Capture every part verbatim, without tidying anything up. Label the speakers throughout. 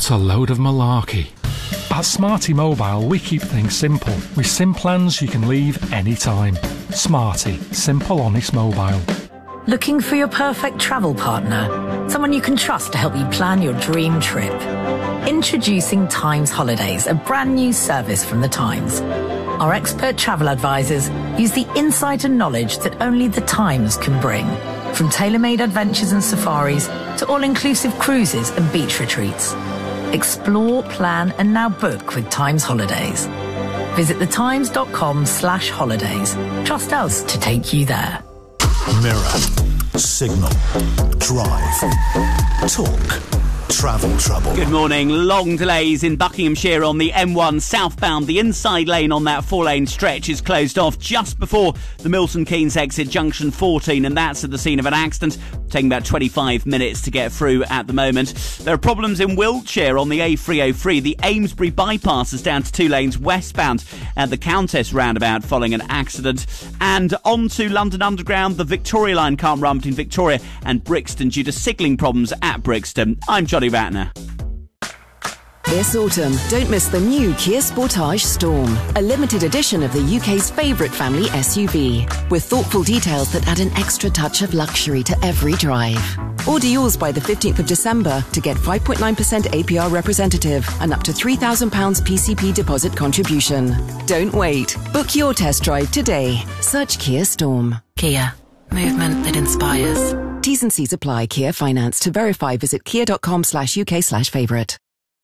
Speaker 1: What a load of malarkey. At Smarty Mobile, we keep things simple. With SIM plans you can leave anytime. Smarty. Simple, honest mobile.
Speaker 2: Looking for your perfect travel partner? Someone you can trust to help you plan your dream trip? Introducing Times Holidays, a brand new service from the Times. Our expert travel advisors use the insight and knowledge that only the Times can bring. From tailor-made adventures and safaris to all-inclusive cruises and beach retreats. Explore, plan and now book with Times Holidays. Visit thetimes.com slash holidays. Trust us to take you there.
Speaker 3: Mirror, Signal, Drive, Talk, Travel Trouble.
Speaker 4: Good morning. Long delays in Buckinghamshire on the M one southbound. The inside lane on that four-lane stretch is closed off just before the Milton Keynes exit, junction fourteen, and that's at the scene of an accident. Taking about twenty-five minutes to get through at the moment. There are problems in Wiltshire on the A three oh three. The Amesbury bypass is down to two lanes westbound at the Countess roundabout following an accident. And on to London Underground. The Victoria line can't run between Victoria and Brixton due to signalling problems at Brixton. I'm Johnny Ratner.
Speaker 5: This autumn, don't miss the new Kia Sportage Storm, a limited edition of the U K's favourite family S U V, with thoughtful details that add an extra touch of luxury to every drive. Order yours by the fifteenth of December to get five point nine percent A P R representative and up to three thousand pounds P C P deposit contribution. Don't wait. Book your test drive today. Search Kia Storm.
Speaker 2: Kia. Movement that inspires.
Speaker 5: T's and C's apply. Kia Finance. To verify, visit kia.com slash UK slash favourite.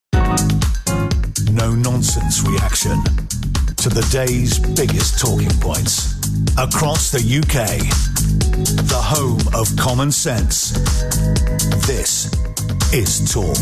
Speaker 3: No-nonsense reaction to the day's biggest talking points. Across the U K, the home of common sense. This is Talk.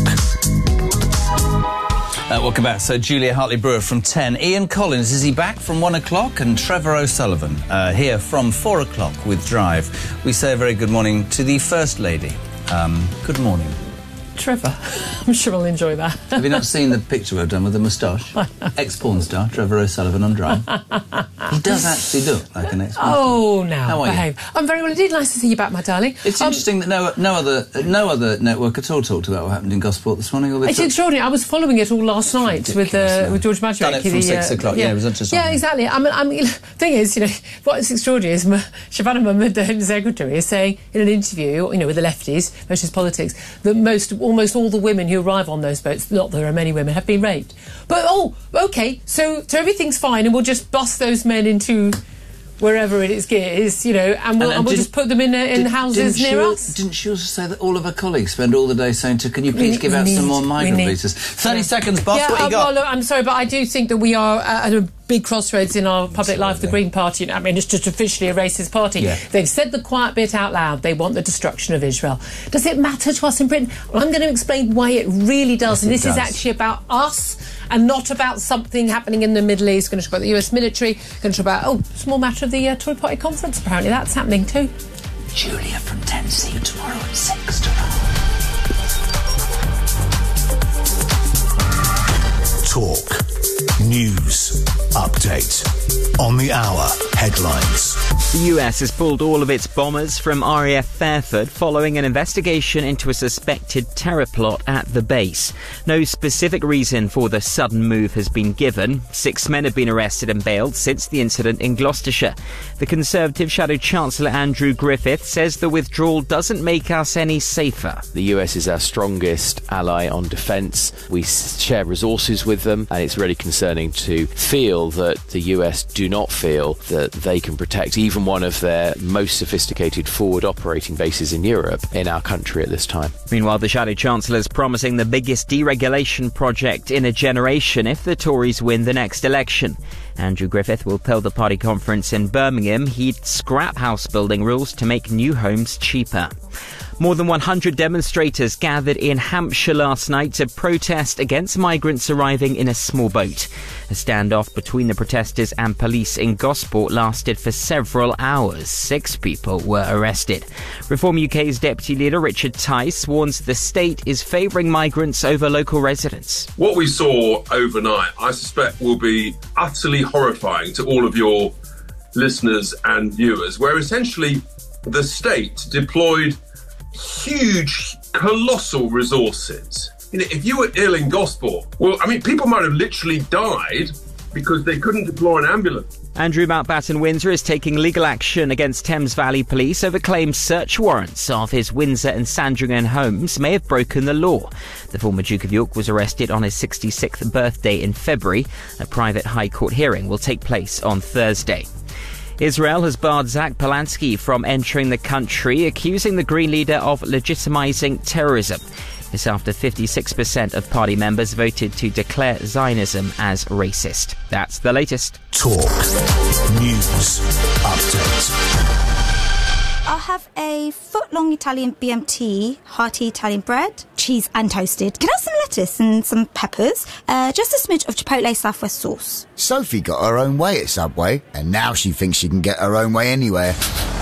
Speaker 6: Uh, welcome back. So Julia Hartley-Brewer from ten. Ian Collins, is he back from one o'clock? And Trevor O'Sullivan uh, here from four o'clock with Drive. We say a very good morning to the First Lady. Um, good morning.
Speaker 7: Trevor. I'm sure I'll enjoy that.
Speaker 6: Have you not seen the picture we've done with the moustache? Ex-porn star, Trevor O'Sullivan on Drive. He does actually look like an ex-porn star.
Speaker 7: Oh, now,
Speaker 6: How are
Speaker 7: behave.
Speaker 6: you?
Speaker 7: I'm very well indeed. Nice to see you back, my darling.
Speaker 6: It's
Speaker 7: um,
Speaker 6: interesting that no, no other no other network at all talked about what happened in Gosport this morning.
Speaker 7: It's extraordinary. I was following it all last night with uh, with George Madrick.
Speaker 6: Done it from
Speaker 7: the,
Speaker 6: six
Speaker 7: uh,
Speaker 6: o'clock. Yeah, yeah, it was just
Speaker 7: yeah, exactly. I mean, I mean, the thing is, you know, what's extraordinary is Shabana Mahmood, the Home Secretary, is saying in an interview, you know, with the lefties, versus politics, that most, almost all the women who arrive on those boats, not that there are many women, have been raped. But, oh, OK, so, so everything's fine and we'll just bust those men into wherever it is, is you know, and we'll, and, and, and we'll just put them in, uh, in did, houses near
Speaker 6: she,
Speaker 7: us.
Speaker 6: Didn't she also say that all of her colleagues spend all the day saying to, can you please we give out need, some more migrant visas? thirty yeah. seconds, boss,
Speaker 7: yeah,
Speaker 6: what you
Speaker 7: uh,
Speaker 6: got?
Speaker 7: Well, look, I'm sorry, but I do think that we are at a big crossroads in our public Absolutely. life. The Green Party, I mean, it's just officially a racist party. Yeah. They've said the quiet bit out loud. They want the destruction of Israel. Does it matter to us in Britain? Well, I'm going to explain why it really does. Yes, and this does. is actually about us and not about something happening in the Middle East. Going to talk about the U S military. Going to talk about, oh, small matter of the uh, Tory Party conference. Apparently that's happening too.
Speaker 6: Julia from ten. See you tomorrow at six.
Speaker 3: Talk. News. Update. On the hour. Headlines.
Speaker 8: The U S has pulled all of its bombers from R A F Fairford following an investigation into a suspected terror plot at the base. No specific reason for the sudden move has been given. Six men have been arrested and bailed since the incident in Gloucestershire. The Conservative Shadow Chancellor Andrew Griffith says the withdrawal doesn't make us any safer.
Speaker 9: The U S is our strongest ally on defence. We share resources with them, and it's really concerning to feel that the U S do not feel that they can protect even one of their most sophisticated forward operating bases in Europe in our country at this time.
Speaker 8: Meanwhile, the Shadow Chancellor is promising the biggest deregulation project in a generation if the Tories win the next election. Andrew Griffith will tell the party conference in Birmingham he'd scrap house building rules to make new homes cheaper. More than one hundred demonstrators gathered in Hampshire last night to protest against migrants arriving in a small boat. A standoff between the protesters and police in Gosport lasted for several hours. Six people were arrested. Reform U K's Deputy Leader Richard Tice warns the state is favouring migrants over local residents.
Speaker 10: What we saw overnight, I suspect, will be utterly horrifying to all of your listeners and viewers, where essentially the state deployed huge, colossal resources you know, if you were ill in Gosport, well, I mean, people might have literally died because they couldn't deploy an ambulance.
Speaker 8: Andrew Mountbatten Windsor is taking legal action against Thames Valley Police over claims search warrants of his Windsor and Sandringham homes may have broken the law. The former Duke of York was arrested on his sixty-sixth birthday in February. A private High Court hearing will take place on Thursday. Israel has barred Zach Polanski from entering the country, accusing the Green leader of legitimising terrorism. This after fifty-six percent of party members voted to declare Zionism as racist. That's the latest.
Speaker 3: Talk. News. Update.
Speaker 11: I'll have a foot-long Italian B M T, hearty Italian bread, cheese and toasted. Can I have some lettuce and some peppers? Uh, just a smidge of Chipotle Southwest sauce.
Speaker 12: Sophie got her own way at Subway, and now she thinks she can get her own way anywhere.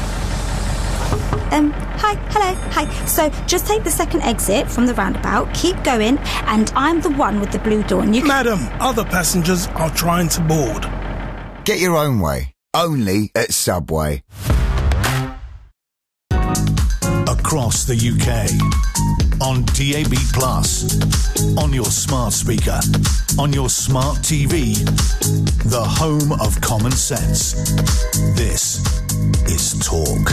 Speaker 11: Um, hi, hello, hi. So, just take the second exit from the roundabout, keep going, and I'm the one with the blue door. And you can...
Speaker 13: Madam, other passengers are trying to board.
Speaker 12: Get your own way. Only at Subway.
Speaker 3: Across the U K. On D A B plus. On your smart speaker. On your smart T V. The home of common sense. This is Talk.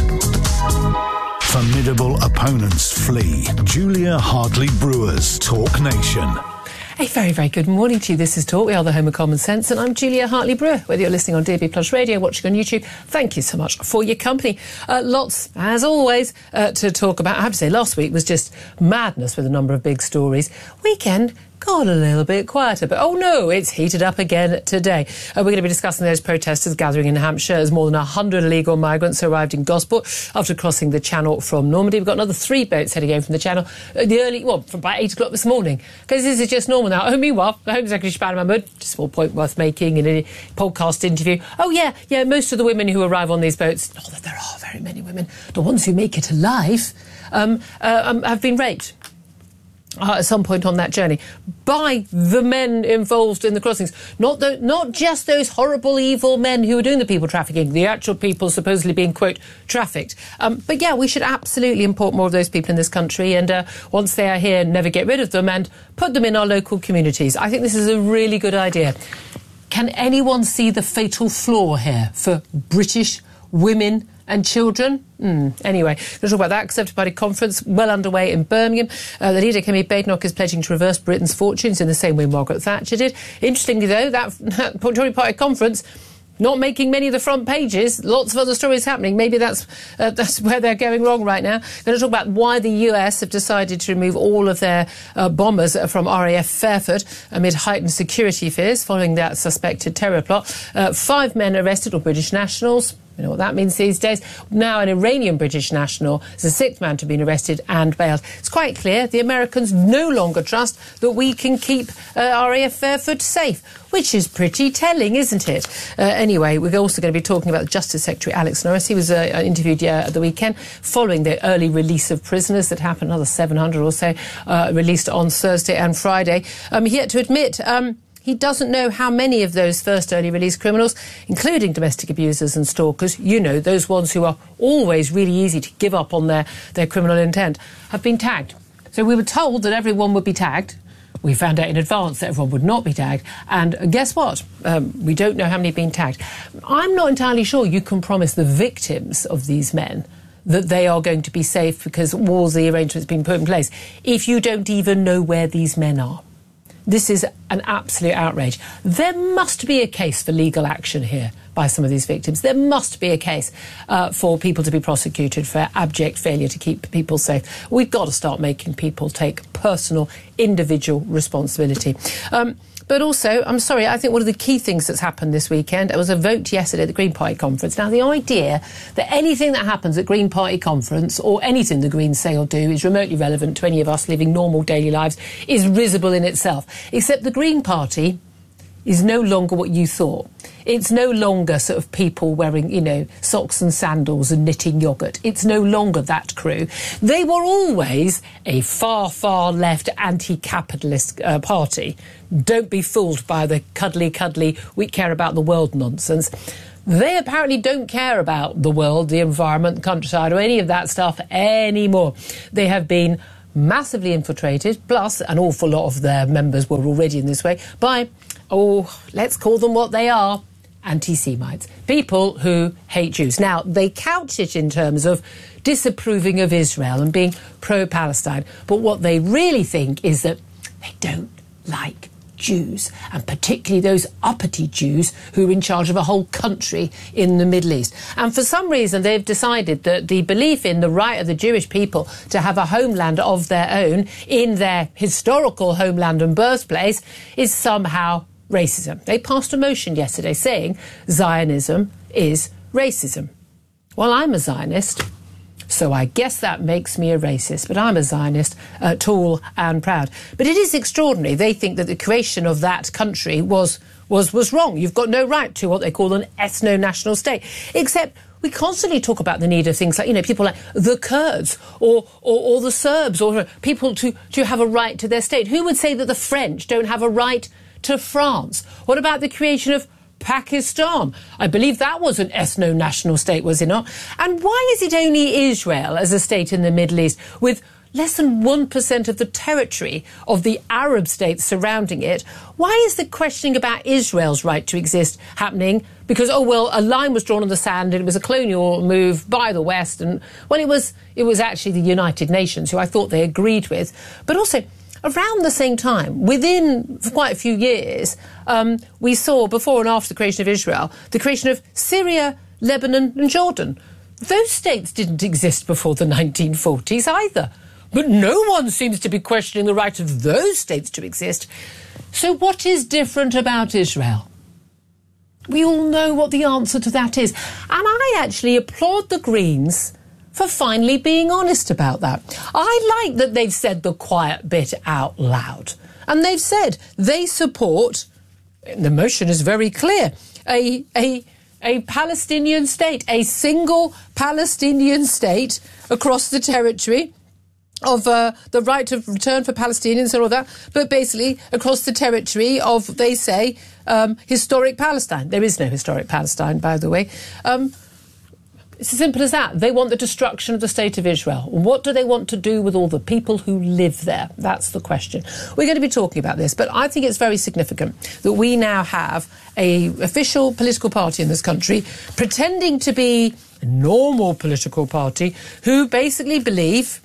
Speaker 3: Formidable opponents flee. Julia Hartley-Brewer's Talk Nation.
Speaker 7: A very, very good morning to you. This is Talk. We are the home of common sense, and I'm Julia Hartley-Brewer. Whether you're listening on D A B Plus Radio, watching on YouTube, thank you so much for your company. Uh, lots, as always, uh, to talk about. I have to say, last week was just madness with a number of big stories. Weekend got a little bit quieter, but oh no, it's heated up again today. Uh, we're going to be discussing those protesters gathering in Hampshire as more than one hundred illegal migrants arrived in Gosport after crossing the Channel from Normandy. We've got another three boats heading over from the Channel uh, the early, well, from about eight o'clock this morning, because this is just normal now. Oh, meanwhile, the Home Secretary Spanner Mahmood, just a small point worth making in a podcast interview. Oh yeah, yeah, most of the women who arrive on these boats, not that there are very many women, the ones who make it alive, um, uh, um, have been raped. Uh, at some point on that journey by the men involved in the crossings. Not the, not just those horrible, evil men who are doing the people trafficking, the actual people supposedly being, quote, trafficked. Um, but yeah, we should absolutely import more of those people in this country, and uh, once they are here, never get rid of them and put them in our local communities. I think this is a really good idea. Can anyone see the fatal flaw here for British women and children? Mm. Anyway, we'll talk about that. Conservative Party conference well underway in Birmingham. Uh, the leader, Kemi Badenoch, is pledging to reverse Britain's fortunes in the same way Margaret Thatcher did. Interestingly, though, that, that Tory Party conference not making many of the front pages. Lots of other stories happening. Maybe that's uh, that's where they're going wrong right now. Going to talk about why the U S have decided to remove all of their uh, bombers from R A F Fairford amid heightened security fears following that suspected terror plot. Uh, five men arrested, or British nationals. You know what that means these days. Now an Iranian British national is the sixth man to have been arrested and bailed. It's quite clear the Americans no longer trust that we can keep uh, R A F Fairford safe, which is pretty telling, isn't it? Uh, anyway, we're also going to be talking about the Justice Secretary Alex Norris. He was uh, interviewed uh, at the weekend following the early release of prisoners that happened, another seven hundred or so, uh, released on Thursday and Friday. Um, he had to admit... Um, He doesn't know how many of those first early release criminals, including domestic abusers and stalkers, you know, those ones who are always really easy to give up on their, their criminal intent, have been tagged. So we were told that everyone would be tagged. We found out in advance that everyone would not be tagged. And guess what? Um, we don't know how many have been tagged. I'm not entirely sure you can promise the victims of these men that they are going to be safe because all the arrangements have been put in place if you don't even know where these men are. This is an absolute outrage. There must be a case for legal action here by some of these victims. There must be a case uh, for people to be prosecuted for abject failure to keep people safe. We've got to start making people take personal, individual responsibility. Um, But also, I'm sorry, I think one of the key things that's happened this weekend, there was a vote yesterday at the Green Party conference. Now, the idea that anything that happens at Green Party conference or anything the Greens say or do is remotely relevant to any of us living normal daily lives is risible in itself. Except the Green Party is no longer what you thought. It's no longer sort of people wearing, you know, socks and sandals and knitting yoghurt. It's no longer that crew. They were always a far, far left anti-capitalist uh, party. Don't be fooled by the cuddly, cuddly, we care about the world nonsense. They apparently don't care about the world, the environment, the countryside, or any of that stuff anymore. They have been massively infiltrated, plus an awful lot of their members were already in this way, by, oh, let's call them what they are, anti-Semites, people who hate Jews. Now, they couch it in terms of disapproving of Israel and being pro-Palestine, but what they really think is that they don't like Jews, and particularly those uppity Jews who are in charge of a whole country in the Middle East. And for some reason, they've decided that the belief in the right of the Jewish people to have a homeland of their own in their historical homeland and birthplace is somehow racism. They passed a motion yesterday saying Zionism is racism. Well, I'm a Zionist, so I guess that makes me a racist, but I'm a Zionist, uh, tall and proud. But it is extraordinary. They think that the creation of that country was, was, was wrong. You've got no right to what they call an ethno-national state. Except we constantly talk about the need of things like, you know, people like the Kurds or, or, or the Serbs or people to, to have a right to their state. Who would say that the French don't have a right to France? What about the creation of Pakistan? I believe that was an ethno-national state, was it not? And why is it only Israel as a state in the Middle East, with less than one percent of the territory of the Arab states surrounding it? Why is the questioning about Israel's right to exist happening? Because, oh, well, a line was drawn on the sand and it was a colonial move by the West. And, well, it was, it was actually the United Nations, who I thought they agreed with. But also, around the same time, within quite a few years, um, we saw, before and after the creation of Israel, the creation of Syria, Lebanon and Jordan. Those states didn't exist before the nineteen forties either. But no one seems to be questioning the right of those states to exist. So what is different about Israel? We all know what the answer to that is. And I actually applaud the Greens for finally being honest about that. I like that they've said the quiet bit out loud. And they've said they support, the motion is very clear, a, a, a Palestinian state, a single Palestinian state across the territory of uh, the right of return for Palestinians and all that, but basically across the territory of, they say, um, historic Palestine. There is no historic Palestine, by the way. Um, It's as simple as that. They want the destruction of the State of Israel. What do they want to do with all the people who live there? That's the question. We're going to be talking about this, but I think it's very significant that we now have a official political party in this country pretending to be a normal political party who basically believe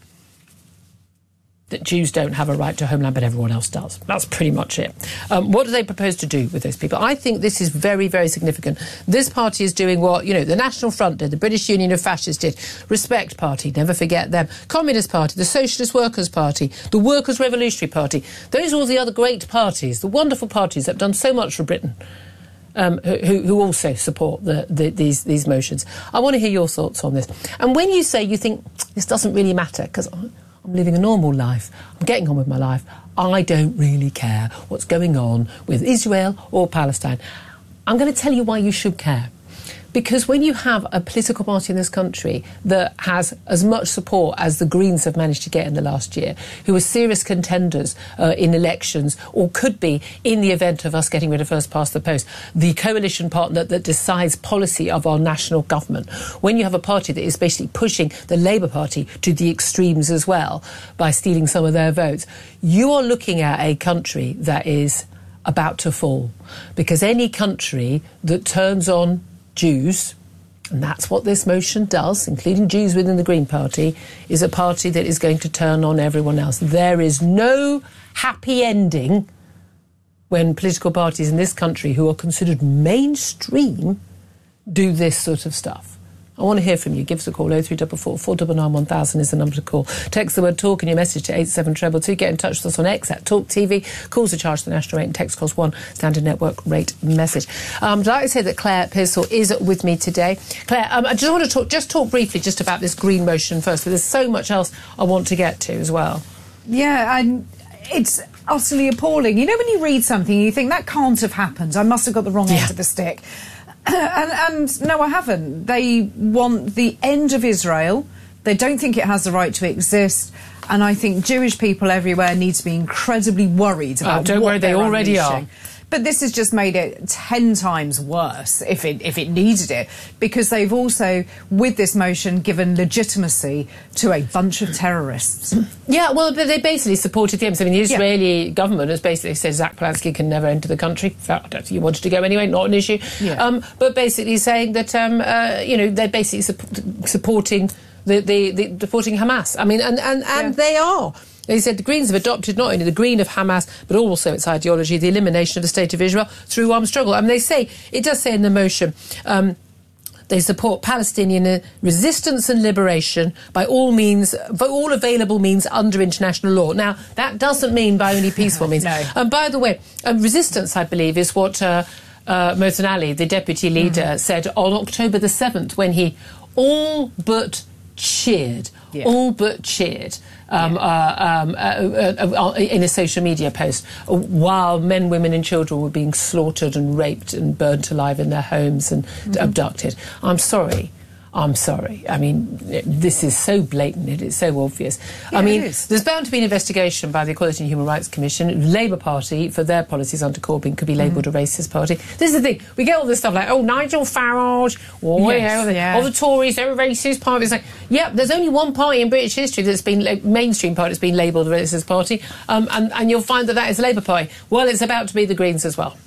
Speaker 7: that Jews don't have a right to homeland, but everyone else does. That's pretty much it. Um, what do they propose to do with those people? I think this is very, very significant. This party is doing what, you know, the National Front did, the British Union of Fascists did, Respect Party, never forget them, Communist Party, the Socialist Workers' Party, the Workers' Revolutionary Party. Those are all the other great parties, the wonderful parties that have done so much for Britain. Um, who, who also support the, the, these, these motions. I want to hear your thoughts on this. And when you say you think this doesn't really matter, because I'm living a normal life, I'm getting on with my life, I don't really care what's going on with Israel or Palestine, I'm going to tell you why you should care. Because when you have a political party in this country that has as much support as the Greens have managed to get in the last year, who are serious contenders uh, in elections, or could be in the event of us getting rid of first past the post, the coalition partner that decides policy of our national government, when you have a party that is basically pushing the Labour Party to the extremes as well by stealing some of their votes, you are looking at a country that is about to fall. Because any country that turns on Jews, and that's what this motion does, including Jews within the Green Party, is a party that is going to turn on everyone else. There is no happy ending when political parties in this country who are considered mainstream do this sort of stuff. I want to hear from you. Give us a call. oh three four four, four nine nine, one thousand is the number to call. Text the word talk in your message to eight seven two two. Get in touch with us on X at Talk T V. Calls are charged the national rate and text cost one standard network rate message. Um, I'd like to say that Claire Pearsall is with me today. Claire, um, I just want to talk, just talk briefly just about this green motion first, but there's so much else I want to get to as well.
Speaker 14: Yeah, and it's utterly appalling. You know when you read something you think, that can't have happened. I must have got the wrong end
Speaker 7: yeah.
Speaker 14: of the stick. and, and no, I haven't. They want the end of Israel, They don't think it has the right to exist. And I think Jewish people everywhere need to be incredibly worried about
Speaker 7: oh, don't
Speaker 14: what
Speaker 7: worry, they
Speaker 14: they're
Speaker 7: already
Speaker 14: unleashing.
Speaker 7: are.
Speaker 14: But this has just made it ten times worse, if it if it needed it, because they've also, with this motion, given legitimacy to a bunch of terrorists.
Speaker 7: Yeah, well, they basically supported the I mean, the Israeli
Speaker 14: yeah.
Speaker 7: government has basically said Zach Polanski can never enter the country. In fact, I don't think he wanted to go anyway, not an issue.
Speaker 14: Yeah.
Speaker 7: Um, but basically saying that, um, uh, you know, they're basically su- supporting the, the, the supporting Hamas. I mean, and, and, and
Speaker 14: yeah.
Speaker 7: they are. They said the Greens have adopted not only the green of Hamas, but also its ideology, the elimination of the State of Israel through armed struggle. I mean, they say, it does say in the motion, um, they support Palestinian resistance and liberation by all means, by all available means under international law. Now, that doesn't mean by only peaceful means.
Speaker 14: No.
Speaker 7: And by the way, um, resistance, I believe, is what uh, uh, Mohsen Ali, the deputy leader, mm-hmm. said on October the seventh when he all but cheered, yeah. all but cheered um, yeah. uh, um, uh, uh, uh, in a social media post uh, while men, women and children were being slaughtered and raped and burnt alive in their homes and mm-hmm. abducted. I'm sorry. I'm sorry. I mean, this is so blatant. It is so obvious.
Speaker 14: Yeah,
Speaker 7: I mean,
Speaker 14: it is.
Speaker 7: There's bound to be an investigation by the Equality and Human Rights Commission. Labour Party, for their policies under Corbyn, could be labelled mm. a racist party. This is the thing. We get all this stuff like, oh, Nigel Farage, or,
Speaker 14: yes,
Speaker 7: you know, the,
Speaker 14: yeah.
Speaker 7: all the Tories, they're a racist party. It's like, yeah, there's only one party in British history that's been, like, mainstream party that's been labelled a racist party, um, and, and you'll find that that is the Labour Party. Well, it's about to be the Greens as well.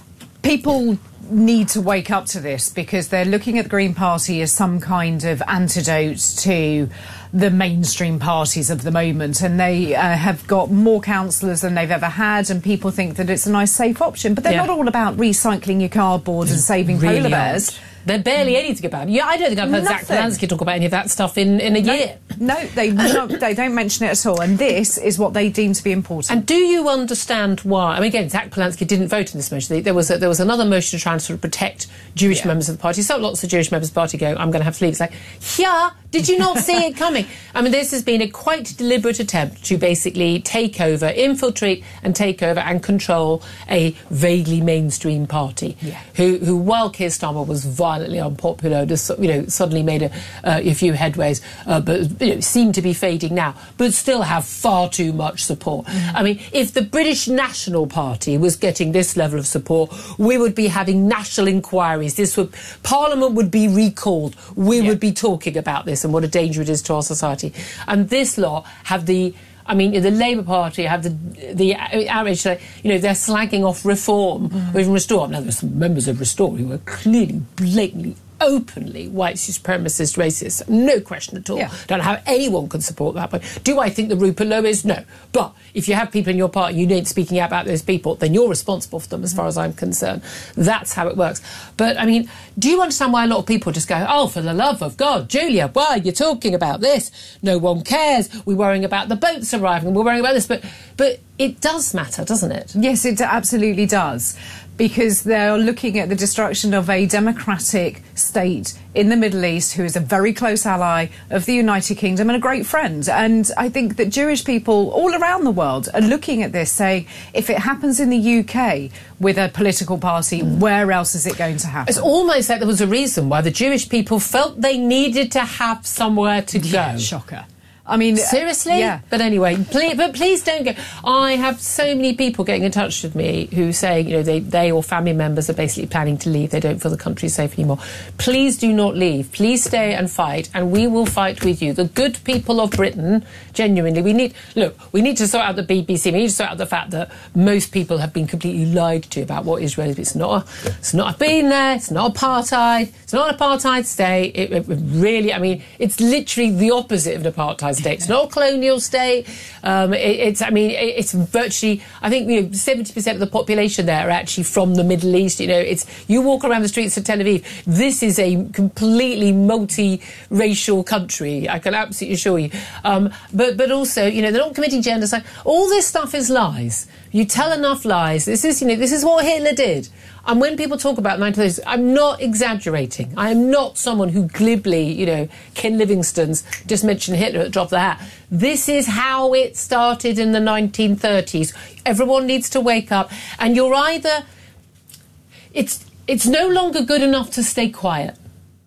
Speaker 14: People need to wake up to this because they're looking at the Green Party as some kind of antidote to the mainstream parties of the moment, and they uh, have got more councillors than they've ever had, and people think that it's a nice safe option, but they're
Speaker 7: yeah.
Speaker 14: not all about recycling your cardboard and saving
Speaker 7: really
Speaker 14: polar bears.
Speaker 7: Aren't. They're barely anything about it. Yeah, I don't think I've heard
Speaker 14: Nothing.
Speaker 7: Zach Polanski talk about any of that stuff in, in a
Speaker 14: no,
Speaker 7: year.
Speaker 14: No, they not, they don't mention it at all, and this is what they deem to be important.
Speaker 7: And do you understand why? I mean, again, Zach Polanski didn't vote in this motion. There was a, there was another motion to try and sort of protect Jewish yeah. members of the party. So lots of Jewish members of the party go, I'm going to have to leave. It's like, yeah, did you not see it coming? I mean, this has been a quite deliberate attempt to basically take over, infiltrate and take over and control a vaguely mainstream party
Speaker 14: yeah.
Speaker 7: who, who, while Keir Starmer was violently unpopular, just, you know, suddenly made a, uh, a few headways, uh, but you know, seem to be fading now, but still have far too much support. Mm-hmm. I mean, if the British National Party was getting this level of support, we would be having national inquiries. This would, Parliament would be recalled. We yeah. would be talking about this and what a danger it is to our society. And this lot have the I mean, the Labour Party have the the outrage, you know, they're slagging off Reform mm. or even Restore. Now, there's some members of Restore who are clearly, blatantly, openly white supremacist racists. No question at all.
Speaker 14: Yeah.
Speaker 7: Don't know how anyone can support that. But do I think that Rupert Lowe is? No. But if you have people in your party, you ain't speaking out about those people, then you're responsible for them as far as I'm concerned. That's how it works. But, I mean, do you understand why a lot of people just go, oh, for the love of God, Julia, why are you talking about this? No one cares. We're worrying about the boats arriving. We're worrying about this. But, but it does matter, doesn't it?
Speaker 14: Yes, it absolutely does. Because they're looking at the destruction of a democratic state in the Middle East who is a very close ally of the United Kingdom and a great friend. And I think that Jewish people all around the world are looking at this saying, if it happens in the U K with a political party, mm. where else is it going to happen?
Speaker 7: It's almost like there was a reason why the Jewish people felt they needed to have somewhere to go.
Speaker 14: Yeah, shocker. I mean,
Speaker 7: seriously?
Speaker 14: Yeah.
Speaker 7: But anyway, please, but please don't go. I have so many people getting in touch with me who say, you know, they, they or family members are basically planning to leave. They don't feel the country safe anymore. Please do not leave. Please stay and fight, and we will fight with you. The good people of Britain, genuinely, we need, look, we need to sort out the B B C. We need to sort out the fact that most people have been completely lied to about what Israel is. It's not, a, it's not been there. It's not apartheid. It's not an apartheid state. It, it really, I mean, it's literally the opposite of an apartheid state. It's not a colonial state. Um, it, it's, I mean, it, it's virtually, I think, you know, seventy percent of the population there are actually from the Middle East. You know, it's, you walk around the streets of Tel Aviv, this is a completely multi-racial country, I can absolutely assure you. Um, but, but also, you know, they're not committing genocide. All this stuff is lies. You tell enough lies. This is, you know, this is what Hitler did. And when people talk about nineteen thirties, I'm not exaggerating. I am not someone who glibly, you know, Ken Livingstone's just mentioned Hitler at the drop of the hat. This is how it started in the nineteen thirties. Everyone needs to wake up. And you're either... It's, it's no longer good enough to stay quiet.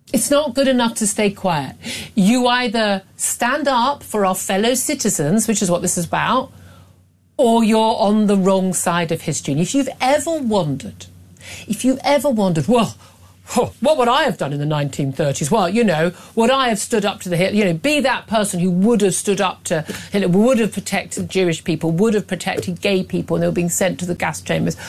Speaker 7: It's not good enough to stay quiet. You either stand up for our fellow citizens, which is what this is about, or you're on the wrong side of history. And if you've ever wondered, if you've ever wondered, well, what would I have done in the nineteen thirties? Well, you know, would I have stood up to the, you know, be that person who would have stood up to, you know, would have protected Jewish people, would have protected gay people and they were being sent to the gas chambers.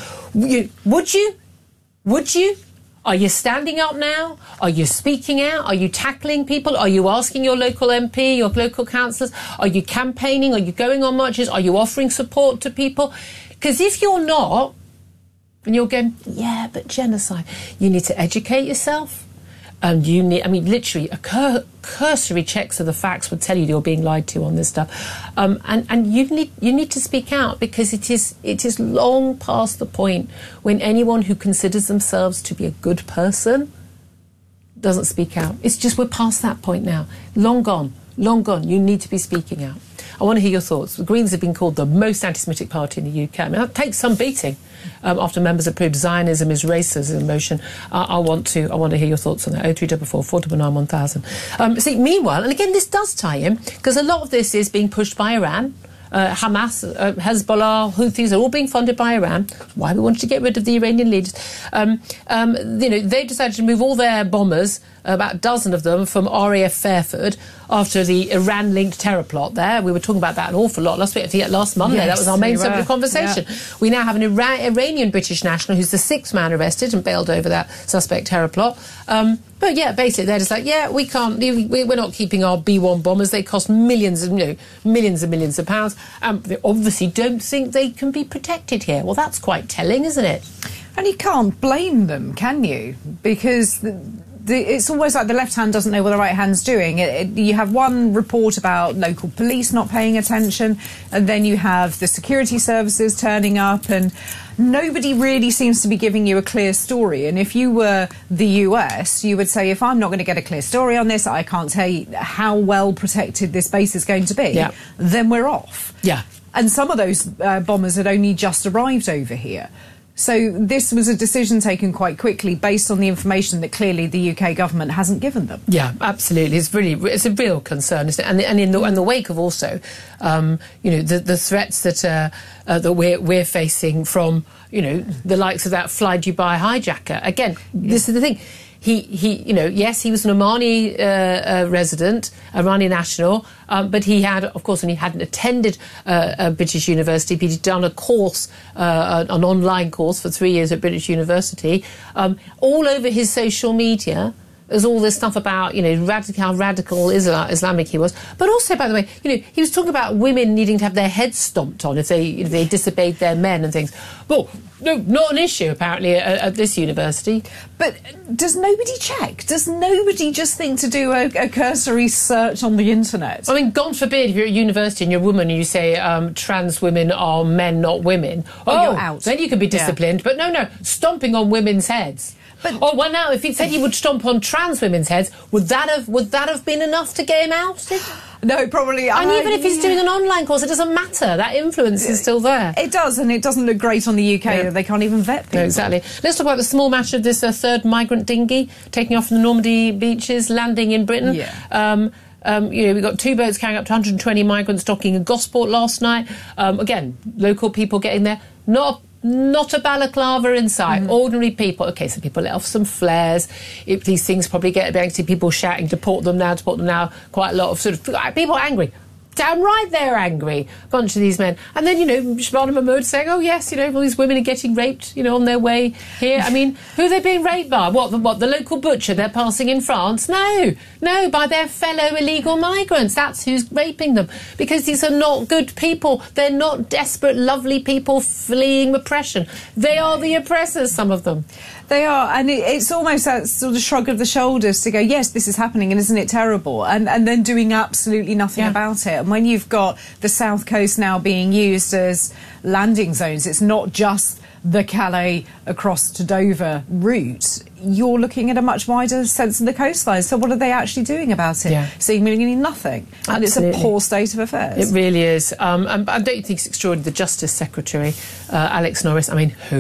Speaker 7: Would you? Would you? Are you standing up now? Are you speaking out? Are you tackling people? Are you asking your local M P, your local councillors? Are you campaigning? Are you going on marches? Are you offering support to people? Because if you're not, and you're going, yeah, but genocide, you need to educate yourself. And you need, I mean, literally, a cur- cursory checks of the facts would tell you you're being lied to on this stuff. Um, and and you need you need to speak out, because it is it is long past the point when anyone who considers themselves to be a good person doesn't speak out. It's just we're past that point now. Long gone, long gone. You need to be speaking out. I want to hear your thoughts. The Greens have been called the most anti-Semitic party in the U K. I mean, that takes some beating um, after members approved Zionism is racism motion. Uh, I want to I want to hear your thoughts on that. oh three four four, four nine nine, one thousand. Um, see, meanwhile, and again, this does tie in, because a lot of this is being pushed by Iran. Uh, Hamas, uh, Hezbollah, Houthis are all being funded by Iran. Why we wanted to get rid of the Iranian leaders. Um, um, you know, they decided to move all their bombers, about a dozen of them, from R A F Fairford after the Iran-linked terror plot there. We were talking about that an awful lot last week. Last Monday, yes, that was our main
Speaker 14: we
Speaker 7: subject of conversation.
Speaker 14: Yeah.
Speaker 7: We now have an Ira- Iranian British national who's the sixth man arrested and bailed over that suspect terror plot. Um, but yeah, basically they're just like, yeah, we can't, we, we're not keeping our B one bombers. They cost millions and you know, millions and millions of pounds. Um, they obviously don't think they can be protected here. Well, that's quite telling, isn't it?
Speaker 14: And you can't blame them, can you? Because the, the, it's always like the left hand doesn't know what the right hand's doing. It, it, you have one report about local police not paying attention, and then you have the security services turning up, and nobody really seems to be giving you a clear story. And if you were the U S, you would say, if I'm not going to get a clear story on this, I can't tell you how well protected this base is going to be,
Speaker 7: yeah.
Speaker 14: then we're off.
Speaker 7: Yeah.
Speaker 14: And some of those uh, bombers had only just arrived over here. So this was a decision taken quite quickly based on the information that clearly the U K government hasn't given them.
Speaker 7: Yeah, absolutely. It's really it's a real concern, isn't it? And, and in the, in the wake of also, um, you know, the, the threats that uh, uh, that we're we're facing from, you know, the likes of that Fly Dubai hijacker. Again, yeah. This is the thing. He, he, you know, yes, he was an Omani uh, uh, resident, Iranian national, um, but he had, of course, and he hadn't attended uh, a British university, but he'd done a course, uh, an online course for three years at British University. Um, all over his social media, there's all this stuff about, you know, radical, how radical Islam, Islamic he was. But also, by the way, you know, he was talking about women needing to have their heads stomped on if they if they disobeyed their men and things. Well, no, not an issue, apparently, at, at this university.
Speaker 14: But does nobody check? Does nobody just think to do a, a cursory search on the internet?
Speaker 7: I mean, God forbid if you're at university and you're a woman and you say um, trans women are men, not women.
Speaker 14: Oh,
Speaker 7: oh
Speaker 14: you're out.
Speaker 7: Then you can be disciplined. Yeah. But no, no, stomping on women's heads. But, oh, well, now, if he said he would stomp on trans women's heads, would that have would that have been enough to get him ousted?
Speaker 14: No, probably.
Speaker 7: And
Speaker 14: uh,
Speaker 7: even if he's
Speaker 14: yeah.
Speaker 7: doing an online course, it doesn't matter. That influence is still there.
Speaker 14: It does, and it doesn't look great on the U K
Speaker 7: yeah.
Speaker 14: that they can't even vet people.
Speaker 7: No, exactly. Let's talk about the small matter of this uh, third migrant dinghy taking off from the Normandy beaches, landing in Britain.
Speaker 14: Yeah.
Speaker 7: Um, Um, you know, we got two boats carrying up to one hundred twenty migrants docking in Gosport last night. Um, again, local people getting there. Not not a balaclava in sight. Mm-hmm. Ordinary people. OK, so people let off some flares. It, these things probably get a see people shouting, deport them now, deport them now. Quite a lot of sort of people angry. Damn right they're angry, a bunch of these men. And then, you know, Shabana Mahmood saying, oh, yes, you know, all these women are getting raped, you know, on their way here. I mean, who are they being raped by? What, the, what, the local butcher they're passing in France? No, no, by their fellow illegal migrants. That's who's raping them. Because these are not good people. They're not desperate, lovely people fleeing oppression. They are the oppressors, some of them.
Speaker 14: They are, and it, it's almost that sort of shrug of the shoulders to go, yes, this is happening, and isn't it terrible? And, and then doing absolutely nothing
Speaker 7: yeah.
Speaker 14: about it. And when you've got the South Coast now being used as landing zones, it's not just the Calais across to Dover route. You're looking at a much wider sense of the coastline. So what are they actually doing about it?
Speaker 7: Yeah.
Speaker 14: Seemingly nothing. And
Speaker 7: Absolutely.
Speaker 14: it's a poor state of affairs.
Speaker 7: It really is. Um, and I don't think it's extraordinary. The Justice Secretary, uh, Alex Norris, I mean, who?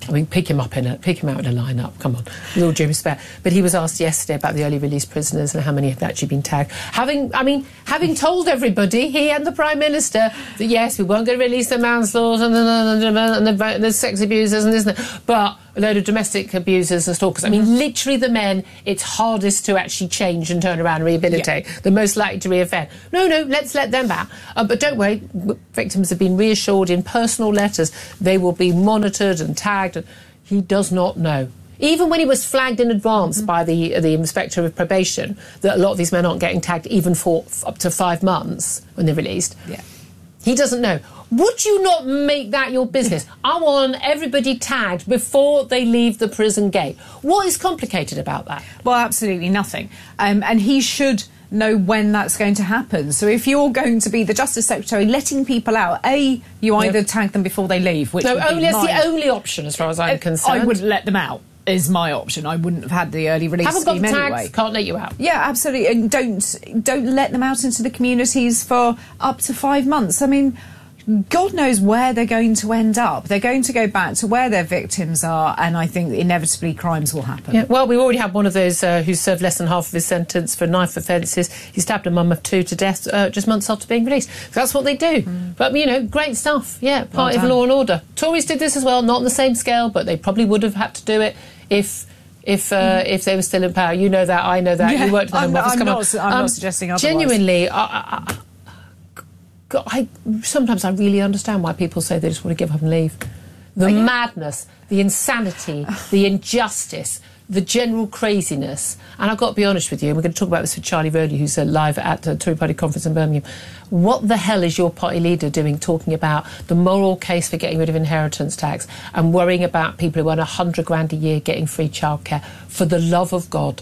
Speaker 7: I mean, pick him up in a pick him out in a lineup. Come on, with all due respect. But he was asked yesterday about the early release prisoners and how many had actually been tagged. Having, I mean, having told everybody, he and the Prime Minister, that yes, we weren't going to release the manslaughter and the, and the, and the, and the sex abusers and this and that, but a load of domestic abusers and stalkers. I mean, mm-hmm. literally the men it's hardest to actually change and turn around and rehabilitate. Yeah. The most likely to reoffend. No, no, let's let them back. Uh, but don't worry, victims have been reassured in personal letters they will be monitored and tagged. And he does not know. Even when he was flagged in advance mm-hmm. by the the inspector of probation that a lot of these men aren't getting tagged even for f- up to five months when they're released.
Speaker 14: Yeah.
Speaker 7: He doesn't know. Would you not make that your business? I want everybody tagged before they leave the prison gate. What is complicated about that?
Speaker 14: Well, absolutely nothing. Um, and he should know when that's going to happen. So if you're going to be the Justice Secretary letting people out, A, you either yep. tag them before they leave, which
Speaker 7: no,
Speaker 14: would
Speaker 7: only,
Speaker 14: be
Speaker 7: that's
Speaker 14: my,
Speaker 7: the only option as far as I'm
Speaker 14: uh,
Speaker 7: concerned.
Speaker 14: I wouldn't let them out. Is my option. I wouldn't have had the early release
Speaker 7: Haven't
Speaker 14: scheme
Speaker 7: got the
Speaker 14: anyway.
Speaker 7: Tags, can't let you out.
Speaker 14: Yeah, absolutely. And don't don't let them out into the communities for up to five months. I mean, God knows where they're going to end up. They're going to go back to where their victims are, and I think inevitably crimes will happen.
Speaker 7: Yeah, well, we already had one of those uh, who served less than half of his sentence for knife offences. He stabbed a mum of two to death uh, just months after being released. That's what they do. Mm. But, you know, great stuff. Yeah, part well of law and order. Tories did this as well, not on the same scale, but they probably would have had to do it if... If uh, mm. if they were still in power. You know that, I know that. Yeah, you worked in the Home Office.
Speaker 14: I'm,
Speaker 7: Come
Speaker 14: not,
Speaker 7: on.
Speaker 14: I'm
Speaker 7: um,
Speaker 14: not suggesting otherwise.
Speaker 7: Genuinely, I, I, God, I, sometimes I really understand why people say they just want to give up and leave. The yeah. madness, the insanity, the injustice, the general craziness. And I've got to be honest with you, and we're going to talk about this with Charlie Rowley, who's uh, live at the Tory Party conference in Birmingham. What the hell is your party leader doing talking about the moral case for getting rid of inheritance tax and worrying about people who earn a hundred grand a year getting free childcare? For the love of God.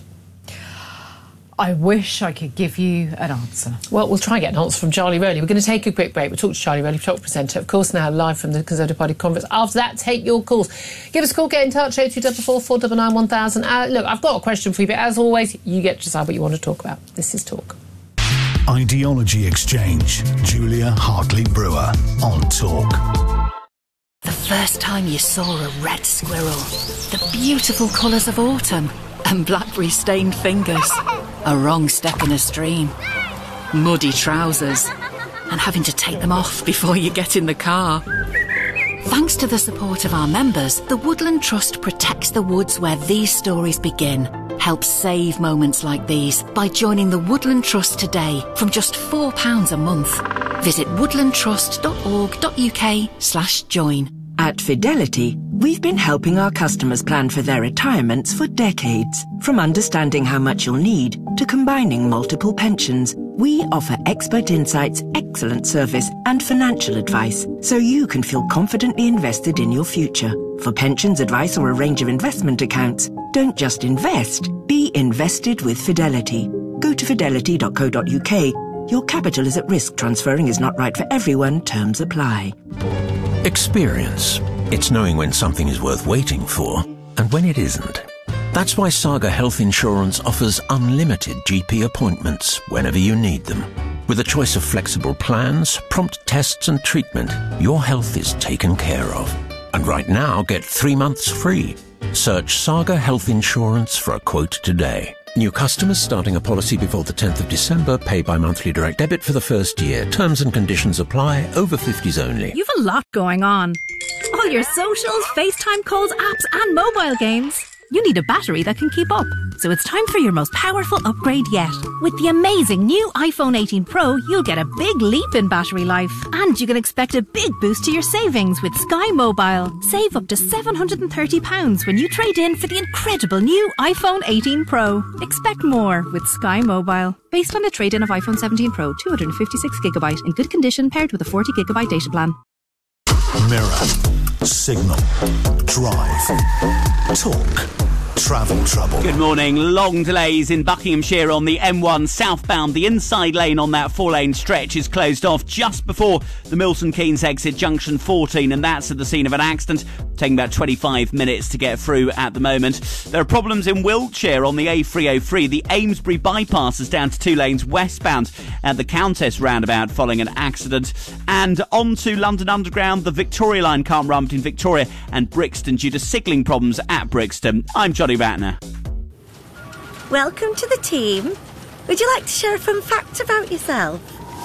Speaker 14: I wish I could give you an answer.
Speaker 7: Well, we'll try and get an answer from Charlie Rowley. We're going to take a quick break. We'll talk to Charlie Rowley, top presenter, of course, now live from the Conservative Party conference. After that, take your calls. Give us a call, get in touch, oh two four four, four nine nine, one thousand. Uh, look, I've got a question for you, but as always, you get to decide what you want to talk about. This is Talk.
Speaker 3: Ideology Exchange. Julia Hartley-Brewer on Talk.
Speaker 15: The first time you saw a red squirrel, the beautiful colours of autumn, and blackberry-stained fingers, a wrong step in a stream, muddy trousers, and having to take them off before you get in the car. Thanks to the support of our members, the Woodland Trust protects the woods where these stories begin. Help save moments like these by joining the Woodland Trust today from just four pounds a month. Visit woodlandtrust.org.uk slash join.
Speaker 16: At Fidelity, we've been helping our customers plan for their retirements for decades. From understanding how much you'll need to combining multiple pensions, we offer expert insights, excellent service and financial advice so you can feel confidently invested in your future. For pensions advice or a range of investment accounts, don't just invest, be invested with Fidelity. Go to fidelity dot co dot uk. Your capital is at risk. Transferring is not right for everyone. Terms apply.
Speaker 17: Experience. It's knowing when something is worth waiting for and when it isn't. That's why Saga Health Insurance offers unlimited G P appointments whenever you need them. With a choice of flexible plans, prompt tests and treatment, your health is taken care of. And right now, get three months free. Search Saga Health Insurance for a quote today. New customers starting a policy before the tenth of December pay by monthly direct debit for the first year. Terms and conditions apply. Over fifties only.
Speaker 18: You've a lot going on. All your socials, FaceTime calls, apps and mobile games. You need a battery that can keep up. So it's time for your most powerful upgrade yet. With the amazing new iPhone eighteen Pro, you'll get a big leap in battery life. And you can expect a big boost to your savings with Sky Mobile. Save up to seven hundred thirty pounds when you trade in for the incredible new iPhone eighteen Pro. Expect more with Sky Mobile. Based on a trade-in of iPhone seventeen Pro, two hundred fifty-six gigabyte in good condition paired with a forty gigabyte data plan.
Speaker 3: Mirror, Signal, Drive, Talk. travel trouble.
Speaker 4: Good morning. Long delays in Buckinghamshire on the M one southbound. The inside lane on that four-lane stretch is closed off just before the Milton Keynes exit junction fourteen, and that's at the scene of an accident. Taking about twenty-five minutes to get through at the moment. There are problems in Wiltshire on the A three oh three. The Amesbury bypass is down to two lanes westbound at the Countess roundabout following an accident. And on to London Underground. The Victoria line can't run between Victoria and Brixton due to signalling problems at Brixton. I'm Johnny Ratner.
Speaker 19: Welcome to the team. Would you like to share a fun fact about yourself?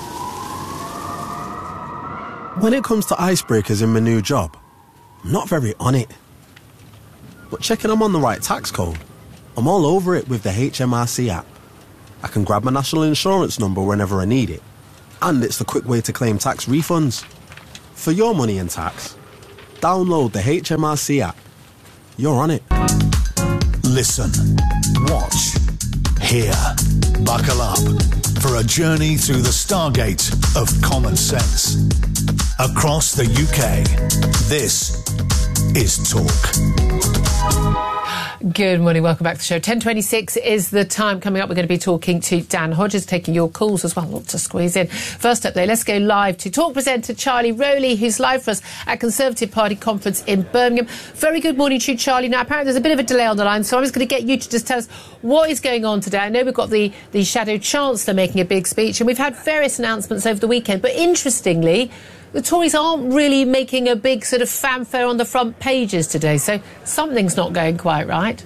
Speaker 20: When it comes to icebreakers in my new job, I'm not very on it. But checking I'm on the right tax code, I'm all over it with the H M R C app. I can grab my national insurance number whenever I need it. And it's the quick way to claim tax refunds. For your money and tax, download the H M R C app. You're on it.
Speaker 3: Listen, watch, hear, buckle up for a journey through the stargate of common sense. Across the U K, this is Talk.
Speaker 7: Good morning, welcome back to the show. ten twenty-six is the time. Coming up, we're going to be talking to Dan Hodges, taking your calls as well, not to squeeze in. First up, though, let's go live to Talk presenter Charlie Rowley, who's live for us at Conservative Party conference in Birmingham. Very good morning to you, Charlie. Now, apparently there's a bit of a delay on the line, so I'm just going to get you to just tell us what is going on today. I know we've got the, the Shadow Chancellor making a big speech, and we've had various announcements over the weekend, but interestingly, the Tories aren't really making a big sort of fanfare on the front pages today, so something's not going quite right.